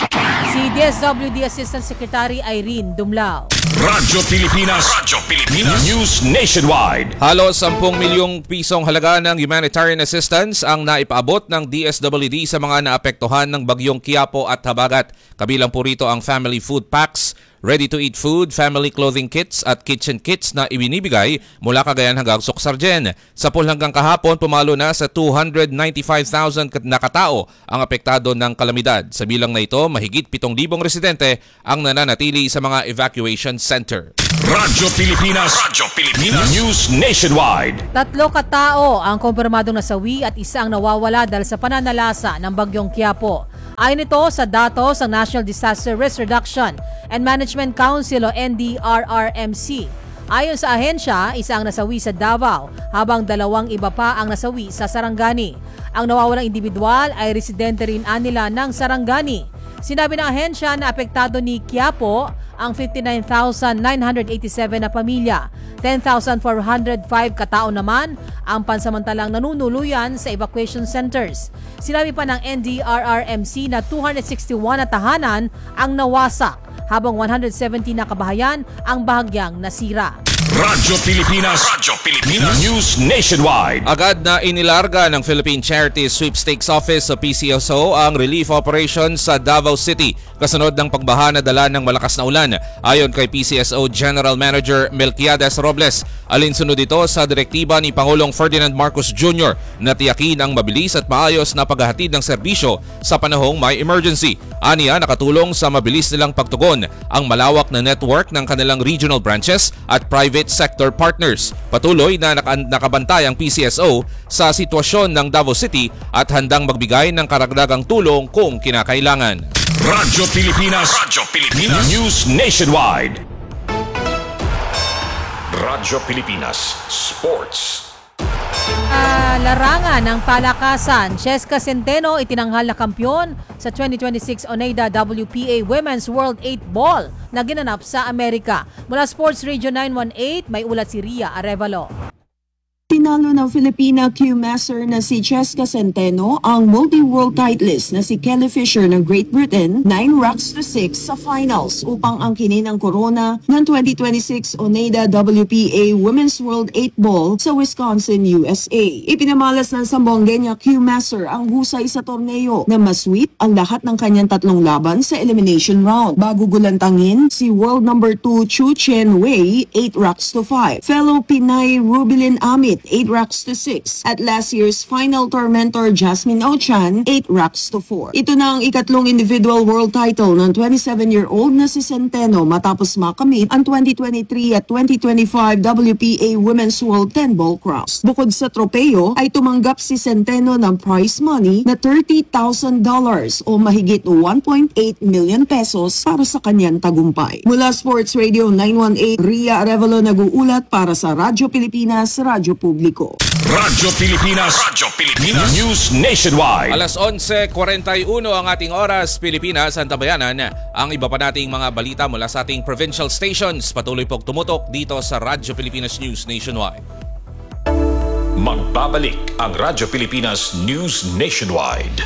Si D S W D Assistant Secretary Irene Dumlao. Radyo Pilipinas, Radyo Pilipinas News Nationwide. Halos ten milyong pisong halaga ng humanitarian assistance ang naipaabot ng D S W D sa mga naapektuhan ng bagyong Quiapo at Habagat. Kabilang po rito ang family food packs, ready-to-eat food, family clothing kits at kitchen kits na ibinibigay mula Cagayan hanggang Suksargen. Sa pool hanggang kahapon, pumalo na sa two hundred ninety-five thousand na katao ang apektado ng kalamidad. Sa bilang na ito, mahigit pitong libong residente ang nananatili sa mga evacuation center. Radyo Pilipinas, Radyo Pilipinas News Nationwide. Tatlo katao ang kumpirmadong nasawi at isa ang nawawala dahil sa pananalasa ng bagyong Quiapo. Ayon ito sa datos ng National Disaster Risk Reduction and Management Council o N D R R M C. Ayon sa ahensya, isa ang nasawi sa Davao habang dalawang iba pa ang nasawi sa Sarangani. Ang nawawalang individual ay residente rin anila ng Sarangani. Sinabi ng ahensya na apektado ni Quiapo ang fifty-nine thousand nine hundred eighty-seven na pamilya. ten thousand four hundred five katao naman ang pansamantalang nanunuluyan sa evacuation centers. Sinabi pa ng N D R R M C na two hundred sixty-one na tahanan ang nawasak habang one hundred seventy na kabahayan ang bahagyang nasira. Radyo Pilipinas, Radyo Pilipinas News Nationwide. Agad na inilarga ng Philippine Charity Sweepstakes Office o P C S O ang relief operation sa Davao City kasunod ng pagbaha na dala ng malakas na ulan. Ayon kay P C S O General Manager Melquiades Robles, alinsunod ito sa direktiba ni Pangulong Ferdinand Marcos Junior na tiyakin ang mabilis at maayos na paghahatid ng serbisyo sa panahong may emergency. Aniya, nakatulong sa mabilis nilang pagtugon ang malawak na network ng kanilang regional branches at private sector partners. Patuloy na nakabantay ang P C S O sa sitwasyon ng Davao City at handang magbigay ng karagdagang tulong kung kinakailangan. Radyo Pilipinas, Radyo Pilipinas News Nationwide. Radyo Pilipinas Sports. Uh, larangan ng palakasan, Cheska Centeno itinanghal na kampiyon sa twenty twenty-six Oneida W P A Women's World eight Ball na ginanap sa Amerika. Mula Sports Radio nine one eight, may ulat si Ria Arevalo. Tinalo ng Filipina Q-Master na si Cheska Centeno ang multi-world titleist na si Kelly Fisher ng Great Britain nine racks to six sa finals upang angkinin ang korona ng twenty twenty-six Oneida W P A Women's World eight Ball sa Wisconsin, U S A. Ipinamalas ng Sambuangueña Q-Master ang husay sa torneo na masweep ang lahat ng kanyang tatlong laban sa elimination round bago gulantangin si world number two Chu Chen Wei eight racks to five. Fellow Pinay Rubilin Amit eight racks to six at last year's final tormentor Jasmine Ochan eight racks to four. Ito na ang ikatlong individual world title ng twenty-seven-year-old na si Centeno matapos makamit ang twenty twenty-three at twenty twenty-five W P A Women's World ten Ball Crowns. Bukod sa tropeo ay tumanggap si Centeno ng prize money na thirty thousand dollars o mahigit one point eight million pesos para sa kanyang tagumpay. Mula Sports Radio nine one eight, Ria Arevalo nag-uulat para sa Radyo Pilipinas, Radyo Publiko. Radyo Pilipinas, Radyo Pilipinas News Nationwide. Alas eleven forty-one ang ating oras, Pilipinas, Antabayanan. Ang iba pa nating mga balita mula sa ating provincial stations. Patuloy pong tumutok dito sa Radyo Pilipinas News Nationwide. Magbabalik ang Radyo Pilipinas News Nationwide.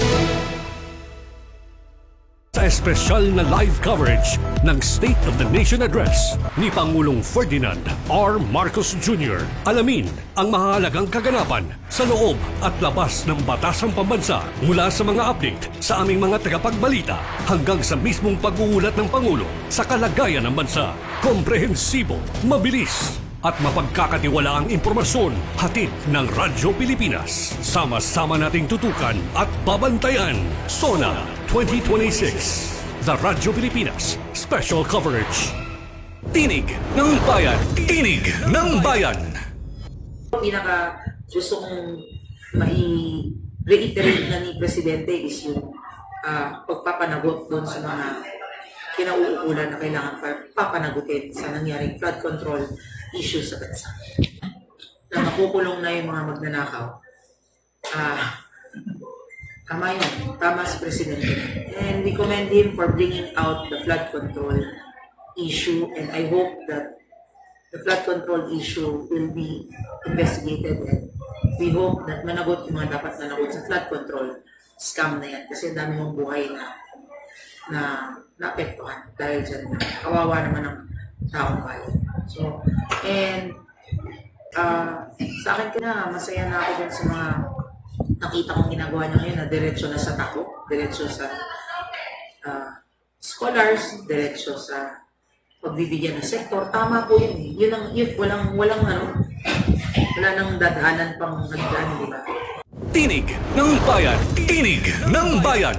Sa espesyal na live coverage ng State of the Nation Address ni Pangulong Ferdinand R. Marcos Junior Alamin ang mahalagang kaganapan sa loob at labas ng batasang pambansa mula sa mga update sa aming mga tagapagbalita hanggang sa mismong pag-uulat ng Pangulo sa kalagayan ng bansa. Komprehensibo, mabilis at mapagkakatiwalaang impormasyon hatid ng Radyo Pilipinas. Sama-sama nating tutukan at babantayan. SONA twenty twenty-six. The Radyo Pilipinas Special Coverage. Tinig ng Bayan. Tinig ng Bayan. Pinaka gusto kong mai-reiterate na ni Presidente is yung uh, pagpapanagot doon sa mga kinauukulan na kailangan papanagutin sa nangyaring flood control issues sa bansa. Na makukulong na yung mga magnanakaw. Ah, tama yun. Tama si Presidente. And we commend him for bringing out the flood control issue, and I hope that the flood control issue will be investigated, and we hope that managot yung mga dapat managot sa flood control scam na yan, kasi dami mong buhay na na naapektuhan dahil dyan. Kawawa naman ng taong bayan. So, and uh, sa akin ka na, masaya na ako dun sa mga nakita kong ginagawa niya ngayon na diretso na sa tako, diretso sa uh, scholars, diretso sa pagbibigyan ng sektor. Tama po yun eh. Yun ang, yun, walang, walang ano, wala nang dadaanan pang nagdaan, di ba? Tinig ng Bayan! Tinig ng Bayan!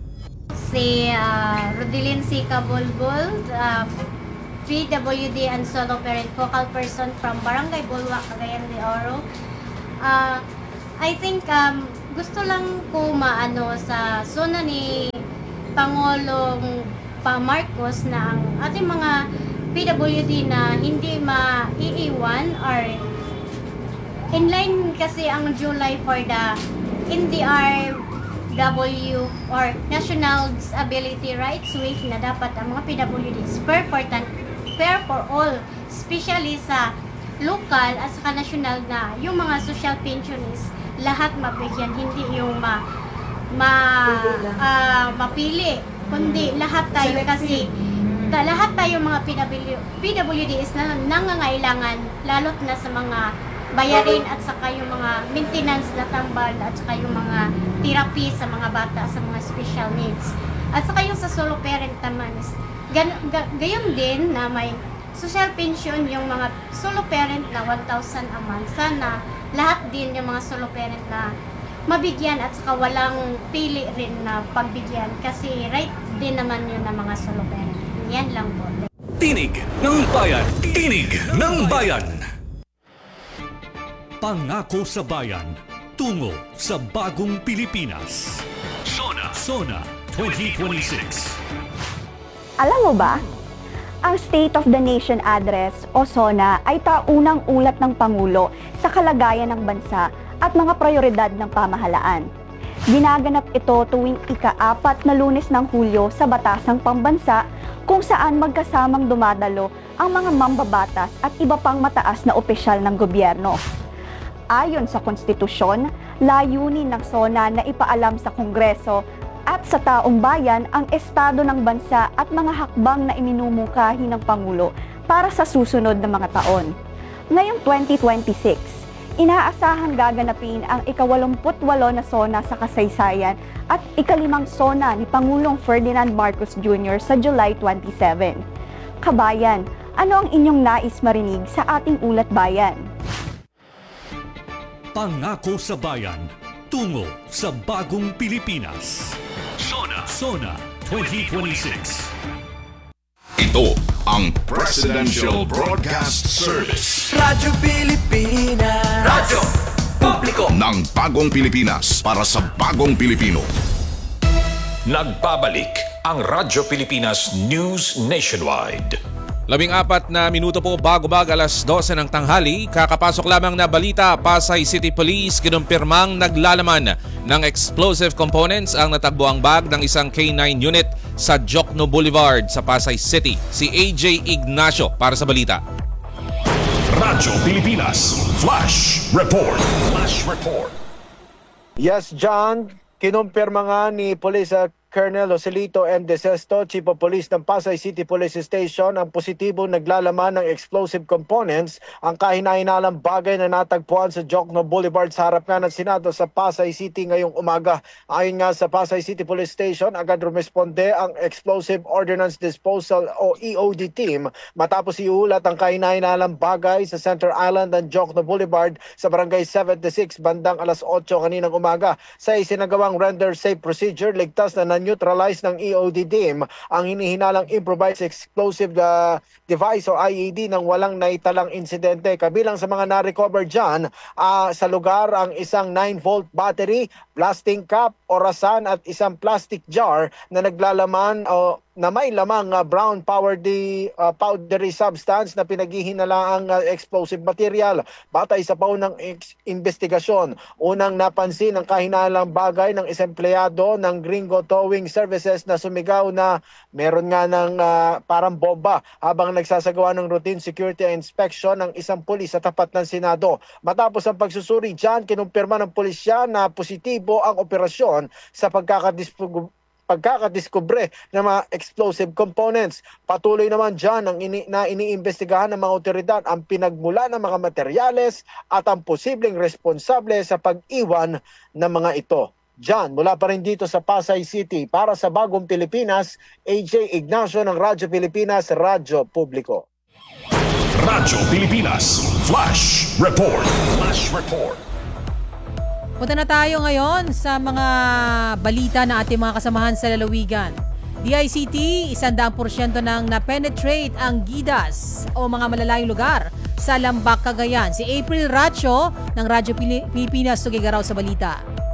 Si uh, Rodelyn Sica Bulbul, uh, P W D and solo parent focal person from Barangay Bulwak, Cagayan de Oro. Uh, I think um, gusto lang ko maano sa zona ni Pangulong Pa Marcos na ang ating mga P W D na hindi maiiwan, or in line kasi ang July for the N D R W or National Disability Rights Week, na dapat ang mga P W Ds fair for, fair for all, especially sa local at saka national, na yung mga social pensioners lahat mabigyan, hindi yung ma, ma uh, mapili, kundi lahat tayo, kasi ta, lahat tayo mga P W, P W Ds na nangangailangan, lalo't na sa mga bayarin at saka yung mga maintenance na tambal at saka yung mga therapy sa mga bata sa mga special needs. At saka yung sa solo parent naman, gan, ga, gayon din na may social pension yung mga solo parent na one thousand a month. Sana lahat din yung mga solo parent na mabigyan at saka walang pili rin na pagbigyan, kasi right din naman yun ng mga solo parent. Yan lang po. Tinig ng Bayan! Tinig ng Bayan! Pangako sa Bayan, tungo sa bagong Pilipinas. Sona, Sona twenty twenty-six. Alam mo ba, ang State of the Nation Address o SONA ay taunang ulat ng Pangulo sa kalagayan ng bansa at mga prioridad ng pamahalaan. Ginaganap ito tuwing ika-apat na Lunes ng Hulyo sa Batasang Pambansa, kung saan magkasamang dumadalo ang mga mambabatas at iba pang mataas na opisyal ng gobyerno. Ayon sa konstitusyon, layunin ng SONA na ipaalam sa Kongreso at sa taong bayan ang estado ng bansa at mga hakbang na iminumungkahi ng Pangulo para sa susunod na mga taon. Ngayong twenty twenty-six, inaasahang gaganapin ang ikawalumputwalo na SONA sa kasaysayan at ikalimang SONA ni Pangulong Ferdinand Marcos Junior sa July twenty-seven. Kabayan, ano ang inyong nais marinig sa ating ulat bayan? Pangako sa Bayan, tungo sa bagong Pilipinas. Sona, Sona twenty twenty-six. Ito ang Presidential Broadcast Service. Radyo Pilipinas. Radyo Publiko ng bagong Pilipinas para sa bagong Pilipino. Nagbabalik ang Radyo Pilipinas News Nationwide. Labing apat na minuto po bago mag alas dose ng tanghali, kakapasok lamang na balita. Pasay City Police kinumpirmang naglalaman ng explosive components ang natagbuang bag ng isang K nine unit sa Jokno Boulevard sa Pasay City. Si A J Ignacio para sa balita. Radyo Pilipinas Flash Report. Flash Report. Yes, John. Kinumpirma nga ni Police Colonel Joselito M. De Sesto, Chief of Police ng Pasay City Police Station, ang positibong naglalaman ng explosive components ang kahinainalang bagay na natagpuan sa Jokno Boulevard sa harap nga ng Senado sa Pasay City ngayong umaga. Ayon nga sa Pasay City Police Station, agad rumesponde ang Explosive Ordnance Disposal o E O D team matapos iulat ang kahinainalang bagay sa Center Island ng Jokno Boulevard sa Barangay seventy-six bandang alas otso kaninang umaga. Sa isinagawang render safe procedure, ligtas na neutralize ng E O D team ang hinihinalang improvised explosive uh, device o I E D nang walang naitalang insidente. Kabilang sa mga na-recover dyan uh, sa lugar ang isang nine volt battery, plastic cup, orasan at isang plastic jar na naglalaman o uh, na may lamang uh, brown powdery, uh, powdery substance na pinaghihinalaang uh, explosive material. Batay sa paunang ex- investigasyon, unang napansin ang kahinalang bagay ng isang empleyado ng Gringo Towing Services na sumigaw na meron nga ng uh, parang bomba habang nagsasagawa ng routine security inspection ng isang pulis sa tapat ng Senado. Matapos ang pagsusuri dyan, kinumpirma ng pulisya na positibo ang operasyon sa pagkakadispugo pagkakadiskubre ng mga explosive components. Patuloy naman dyan ang ini, na iniimbestigahan ng mga otoridad ang pinagmula ng mga materyales at ang posibleng responsable sa pag-iwan ng mga ito. Dyan, mula pa rin dito sa Pasay City, para sa Bagong Pilipinas, A J Ignacio ng Radyo Pilipinas, Radyo Publiko. Radyo Pilipinas, Flash Report. Flash Report. Punta na tayo ngayon sa mga balita na ating mga kasamahan sa lalawigan. D I C T, isang porsyento nang na-penetrate ang gidas o mga malalayong lugar sa Lambak, Cagayan. Si April Racho ng Radyo Pilipinas, tugigaraw sa balita.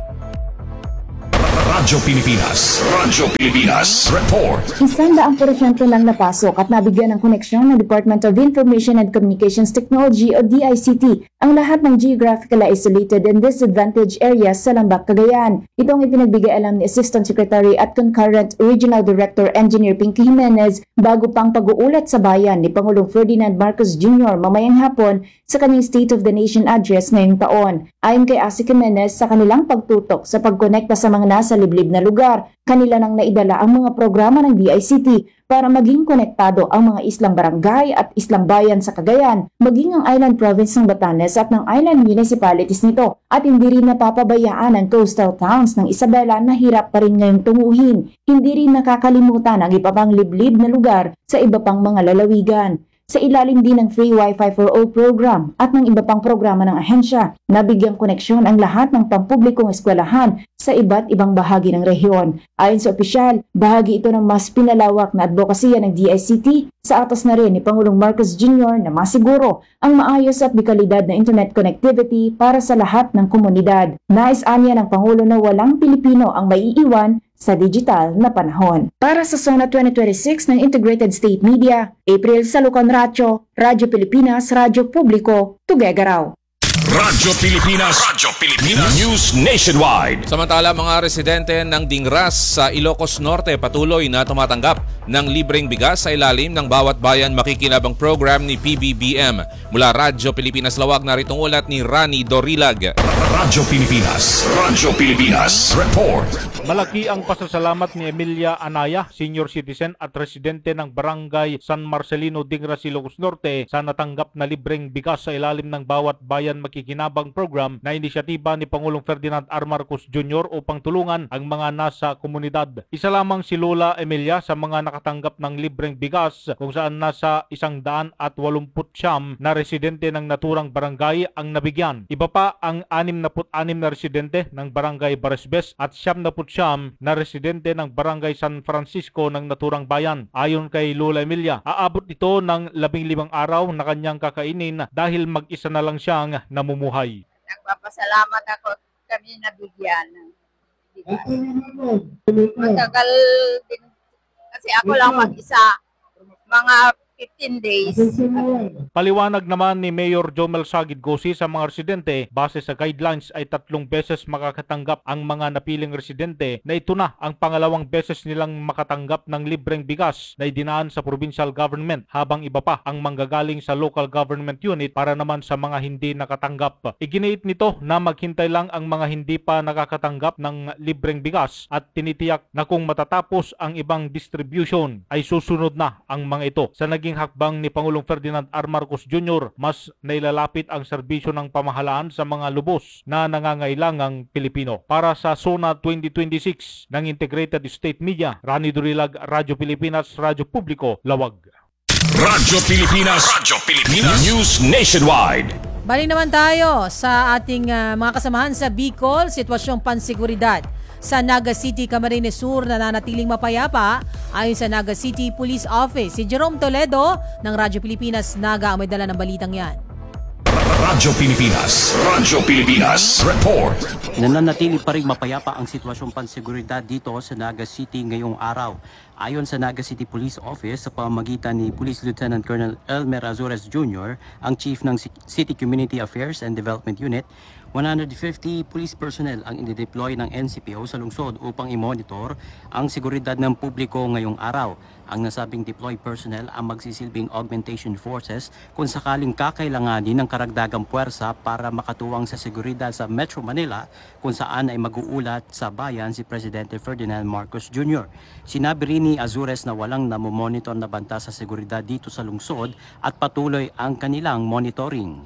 Radyo Pilipinas, Radyo Pilipinas Report. Isang daang porsyento lang napasok at nabigyan ng koneksyon ng Department of Information and Communications Technology o D I C T ang lahat ng geographically isolated and disadvantaged areas sa Lambak, Cagayan. Ito ang ipinagbigay alam ni Assistant Secretary at Concurrent Regional Director Engineer Pinky Jimenez bago pang pag-uulat sa bayan ni Pangulong Ferdinand Marcos Junior mamayang hapon sa kanyang State of the Nation address ngayong taon. Ayon kay Ase Jimenez, sa kanilang pagtutok sa pagkonekta sa mga nasa liblib na lugar, kanila nang naidala ang mga programa ng D I C T para maging konektado ang mga islang barangay at islang bayan sa Cagayan, maging ang island province ng Batanes at ng island municipalities nito. At hindi rin napapabayaan ang coastal towns ng Isabela na hirap pa rin ngayong tunguhin. Hindi rin nakakalimutan ang iba pang liblib na lugar sa iba pang mga lalawigan. Sa ilalim din ng Free Wi-Fi for All program at ng iba pang programa ng ahensya, nabigyang koneksyon ang lahat ng pampublikong eskwelahan sa iba't ibang bahagi ng rehiyon. Ayon sa opisyal, bahagi ito ng mas pinalawak na advokasya ng D I C T sa atas na rin ni Pangulong Marcos Junior na masiguro ang maayos at dekalidad na internet connectivity para sa lahat ng komunidad. Nais-anya ng Pangulo na walang Pilipino ang maiiwan sa digital na panahon. Para sa SONA twenty twenty-six ng Integrated State Media, April Salucan Racho, Radyo Pilipinas, Radyo Publiko, Tugegaraw. Radyo Pilipinas, Radyo Pilipinas News Nationwide. Samantala, mga residente ng Dingras sa Ilocos Norte patuloy na tumatanggap ng libreng bigas sa ilalim ng Bawat Bayan Makikinabang program ni P B B M. Mula Radyo Pilipinas Lawag, naritong ulat ni Rani Dorilag. Radyo Pilipinas, Radyo Pilipinas Report. Malaki ang pasasalamat ni Emilia Anaya, senior citizen at residente ng Barangay San Marcelino, Dingras, Ilocos Norte sa natanggap na libreng bigas sa ilalim ng Bawat Bayan Makikinabang program na inisyatiba ni Pangulong Ferdinand R. Marcos Junior upang tulungan ang mga nasa komunidad. Isa lamang si Lola Emilia sa mga nakatanggap ng libreng bigas kung saan nasa isang daan at walumput siyam na residente ng naturang barangay ang nabigyan. Iba pa ang anim na put anim na residente ng Barangay Baresbes at siyam na put siyam na residente ng Barangay San Francisco ng naturang bayan. Ayon kay Lola Emilia, aabot ito ng labing limang araw na kanyang kakainin dahil mag-isa na lang siyang namumuhay. Nagpapasalamat ako kami nabigyan. Matagal din kasi ako lang mag-isa. Mga fifteen days. Paliwanag naman ni Mayor Jomel Sagid Gosi sa mga residente, base sa guidelines ay tatlong beses makakatanggap ang mga napiling residente na ito na ang pangalawang beses nilang makatanggap ng libreng bigas na idinaan sa provincial government, habang iba pa ang manggagaling sa local government unit para naman sa mga hindi nakatanggap. Iginiit nito na maghintay lang ang mga hindi pa nakakatanggap ng libreng bigas at tinitiyak na kung matatapos ang ibang distribution ay susunod na ang mga ito. Sa naging hakbang ni Pangulong Ferdinand R. Marcos Junior, mas nailalapit ang serbisyo ng pamahalaan sa mga lubos na nangangailangang Pilipino. Para sa SONA twenty twenty-six ng Integrated State Media, Rani Dorilag, Radyo Pilipinas, Radyo Publiko, Lawag. Radyo Pilipinas, Radyo Pilipinas News Nationwide. Balik naman tayo sa ating uh, mga kasamahan sa Bicol, sitwasyong pansiguridad sa Naga City, Camarines Sur nananatiling mapayapa ayon sa Naga City Police Office. Si Jerome Toledo ng Radyo Pilipinas Naga ang may dala ng balitang yan. Radyo Pilipinas. Radyo Pilipinas. Report. Nananatili pa rin mapayapa ang sitwasyong panseguridad dito sa Naga City ngayong araw. Ayon sa Naga City Police Office, sa pamamagitan ni Police Lieutenant Colonel Elmer Azores Junior, ang Chief ng City Community Affairs and Development Unit, one hundred fifty police personnel ang i-deploy ng N C P O sa lungsod upang i-monitor ang seguridad ng publiko ngayong araw. Ang nasabing deployed personnel ang magsisilbing augmentation forces kung sakaling kakailanganin ng karagdagang puwersa para makatuwang sa seguridad sa Metro Manila kung saan ay mag-uulat sa bayan si Presidente Ferdinand Marcos Junior Sinabi rin ni Azores na walang namomonitor na banta sa seguridad dito sa lungsod at patuloy ang kanilang monitoring.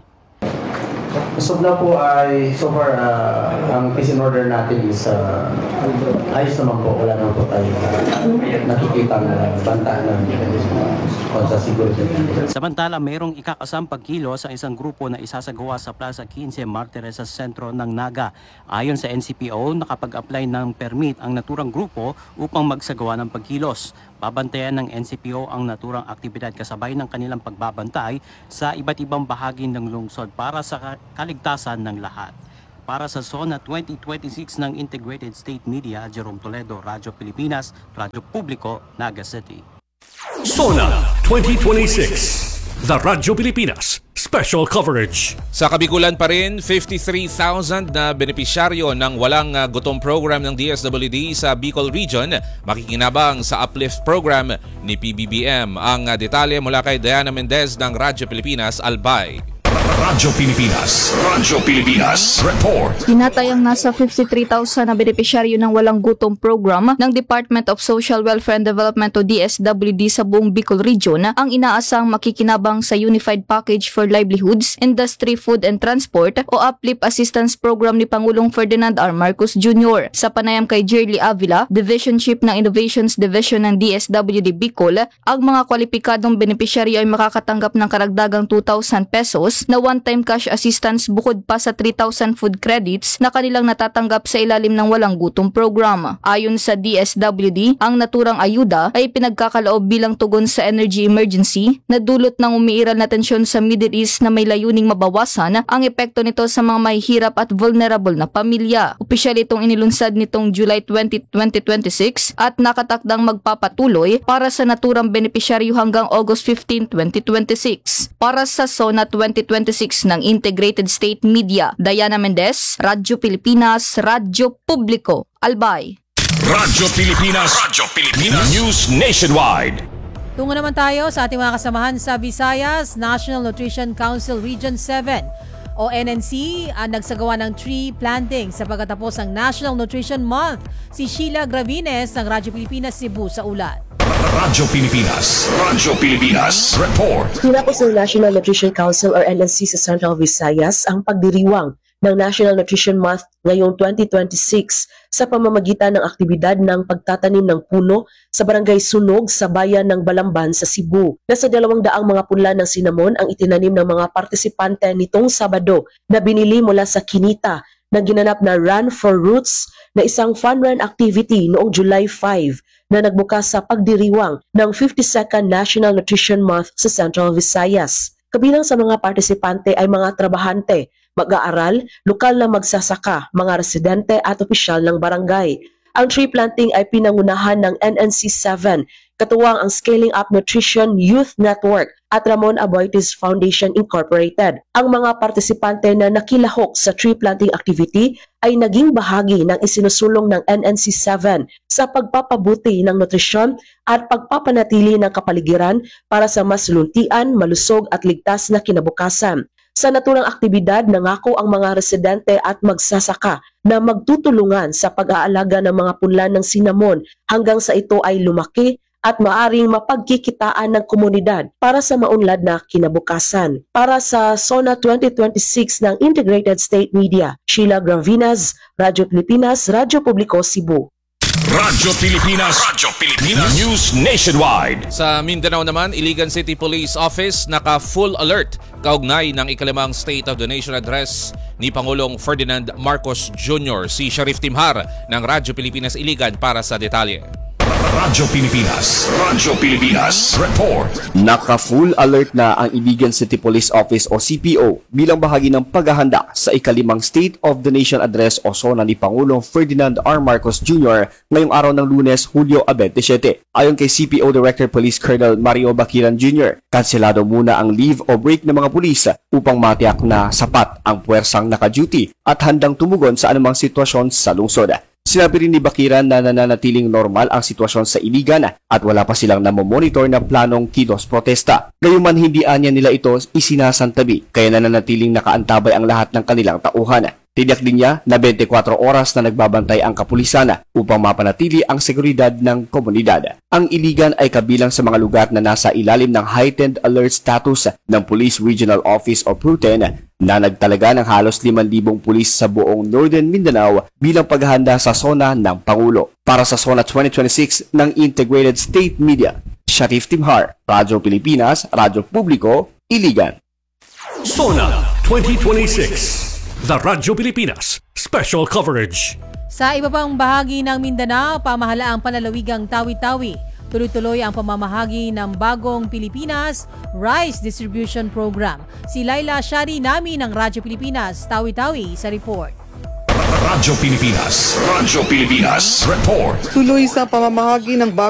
So na po ay so far uh, ang peace and order natin is uh, ayos naman po, wala naman po tayo uh, nakikita ng banta ng uh, sa seguridad. Samantala, mayroong ikakasam pagkilo sa isang grupo na isasagawa sa Plaza fifteen Martires sa sentro ng Naga. Ayon sa N C P O, nakapag-apply ng permit ang naturang grupo upang magsagawa ng pagkilos. Babantayan ng N C P O ang naturang aktibidad kasabay ng kanilang pagbabantay sa iba't ibang bahagi ng lungsod para sa kaligtasan ng lahat. Para sa SONA twenty twenty-six ng Integrated State Media, Jerome Toledo, Radyo Pilipinas, Radyo Publiko, Naga City. SONA twenty twenty-six, The Radyo Pilipinas Special Coverage. Sa kabigulan pa rin, fifty-three thousand na benepisyaryo ng walang uh, gutom program ng D S W D sa Bicol Region makikinabang sa Uplift program ni P B B M. Ang uh, detalye mula kay Diana Mendez ng Radyo Pilipinas, Albay. Radyo Pilipinas. Radyo Pilipinas. Report. Tinatayang nasa fifty-three thousand na benepisyaryo ng walang gutom program ng Department of Social Welfare and Development o D S W D sa buong Bicol Region ang inaasang makikinabang sa Unified Package for Livelihoods, Industry, Food and Transport o Uplift Assistance Program ni Pangulong Ferdinand R. Marcos Junior Sa panayam kay Jerly Avila, Division Chief ng Innovations Division ng D S W D Bicol, ang mga kwalipikadong benepisyaryo ay makakatanggap ng karagdagang two thousand pesos na one-time cash assistance bukod pa sa three thousand food credits na kanilang natatanggap sa ilalim ng walang gutom program. Ayon sa D S W D, ang naturang ayuda ay pinagkakaloob bilang tugon sa energy emergency na dulot ng umiiral na tensyon sa Middle East na may layuning mabawasan ang epekto nito sa mga mahihirap at vulnerable na pamilya. Opisyal itong inilunsad nitong July twentieth, twenty twenty-six at nakatakdang magpapatuloy para sa naturang benepisyaryo hanggang August fifteenth, twenty twenty-six. Para sa SONA twenty twenty-six ng Integrated State Media, Diana Mendez, Radyo Pilipinas, Radyo Publiko, Albay. Radyo Pilipinas. Radyo Pilipinas. News Nationwide. Tungo naman tayo sa ating mga kasamahan sa Visayas. National Nutrition Council Region seven o N N C ang nagsagawa ng tree planting sa pagkatapos ng National Nutrition Month. Si Sheila Gravines ng Radyo Pilipinas Cebu sa ulat. Radyo Pilipinas. Radyo Pilipinas. Report. Tinapos ng National Nutrition Council or N N C sa Central Visayas ang pagdiriwang ng National Nutrition Month ngayong twenty twenty-six sa pamamagitan ng aktibidad ng pagtatanim ng puno sa Barangay Sunog sa bayan ng Balamban sa Cebu. Nasa dalawang daang mga punla ng sinamon ang itinanim ng mga partisipante nitong Sabado na binili mula sa Kinita na ginanap na Run for Roots na isang fun run activity noong July fifth na nagbukas sa pagdiriwang ng fifty-second National Nutrition Month sa Central Visayas. Kabilang sa mga partisipante ay mga trabahante, mag-aaral, lokal na magsasaka, mga residente at opisyal ng barangay. Ang tree planting ay pinangunahan ng N N C seven, katuwang ang Scaling Up Nutrition Youth Network at Ramon Aboitiz Foundation Incorporated. Ang mga partisipante na nakilahok sa tree planting activity ay naging bahagi ng isinusulong ng N N C seven sa pagpapabuti ng nutrisyon at pagpapanatili ng kapaligiran para sa mas luntian, malusog at ligtas na kinabukasan. Sa naturang aktibidad, nangako ang mga residente at magsasaka na magtutulungan sa pag-aalaga ng mga punlan ng sinamon hanggang sa ito ay lumaki at maaring mapagkikitaan ng komunidad para sa maunlad na kinabukasan. Para sa SONA twenty twenty-six ng Integrated State Media, Sheila Gravinas, Radyo Pilipinas, Radyo Publiko, Cebu. Radyo Pilipinas. Radyo Pilipinas. News Nationwide. Sa Mindanao naman, Iligan City Police Office naka-full alert kaugnay ng ikalimang State of the Nation Address ni Pangulong Ferdinand Marcos Junior Si Sharif Timhar ng Radyo Pilipinas Iligan para sa detalye. Radyo Pilipinas. Radyo Pilipinas. Report. Naka-full alert na ang Iligan City Police Office o C P O bilang bahagi ng paghahanda sa ikalimang State of the Nation Address o SONA ni Pangulong Ferdinand R. Marcos Junior ngayong araw ng Lunes, Hulyo twenty-seven. Ayon kay C P O Director Police Colonel Mario Baquiran Junior, kanselado muna ang leave o break ng mga pulis upang matiyak na sapat ang puwersang naka-duty at handang tumugon sa anumang sitwasyon sa lungsod. Sinabi rin ni Baquiran na nananatiling normal ang sitwasyon sa Iligan at wala pa silang namomonitor na planong kilos protesta. Gayunman hindi anya nila ito isinasantabi kaya nananatiling nakaantabay ang lahat ng kanilang tauhan. Tiyak din niya na twenty-four oras na nagbabantay ang kapulisan upang mapanatili ang seguridad ng komunidad. Ang Iligan ay kabilang sa mga lugar na nasa ilalim ng heightened alert status ng Police Regional Office o PRUTEN na nagtalaga ng halos five thousand pulis sa buong Northern Mindanao bilang paghahanda sa SONA ng Pangulo. Para sa SONA twenty twenty-six ng Integrated State Media, Sharif Timhar, Radyo Pilipinas, Radyo Publiko, Iligan. SONA twenty twenty-six. The Radyo Pilipinas Special Coverage. Sa iba pang bahagi ng Mindanao, pamahalaang panlalawigang Tawi-Tawi. Tuloy-tuloy ang pamamahagi ng Bagong Pilipinas Rice Distribution Program. Si Laila Shari Nami ng Radyo Pilipinas, Tawi-Tawi sa report. Radyo Pilipinas. Radyo Pilipinas. Report. Tuloy sa pamamahagi ng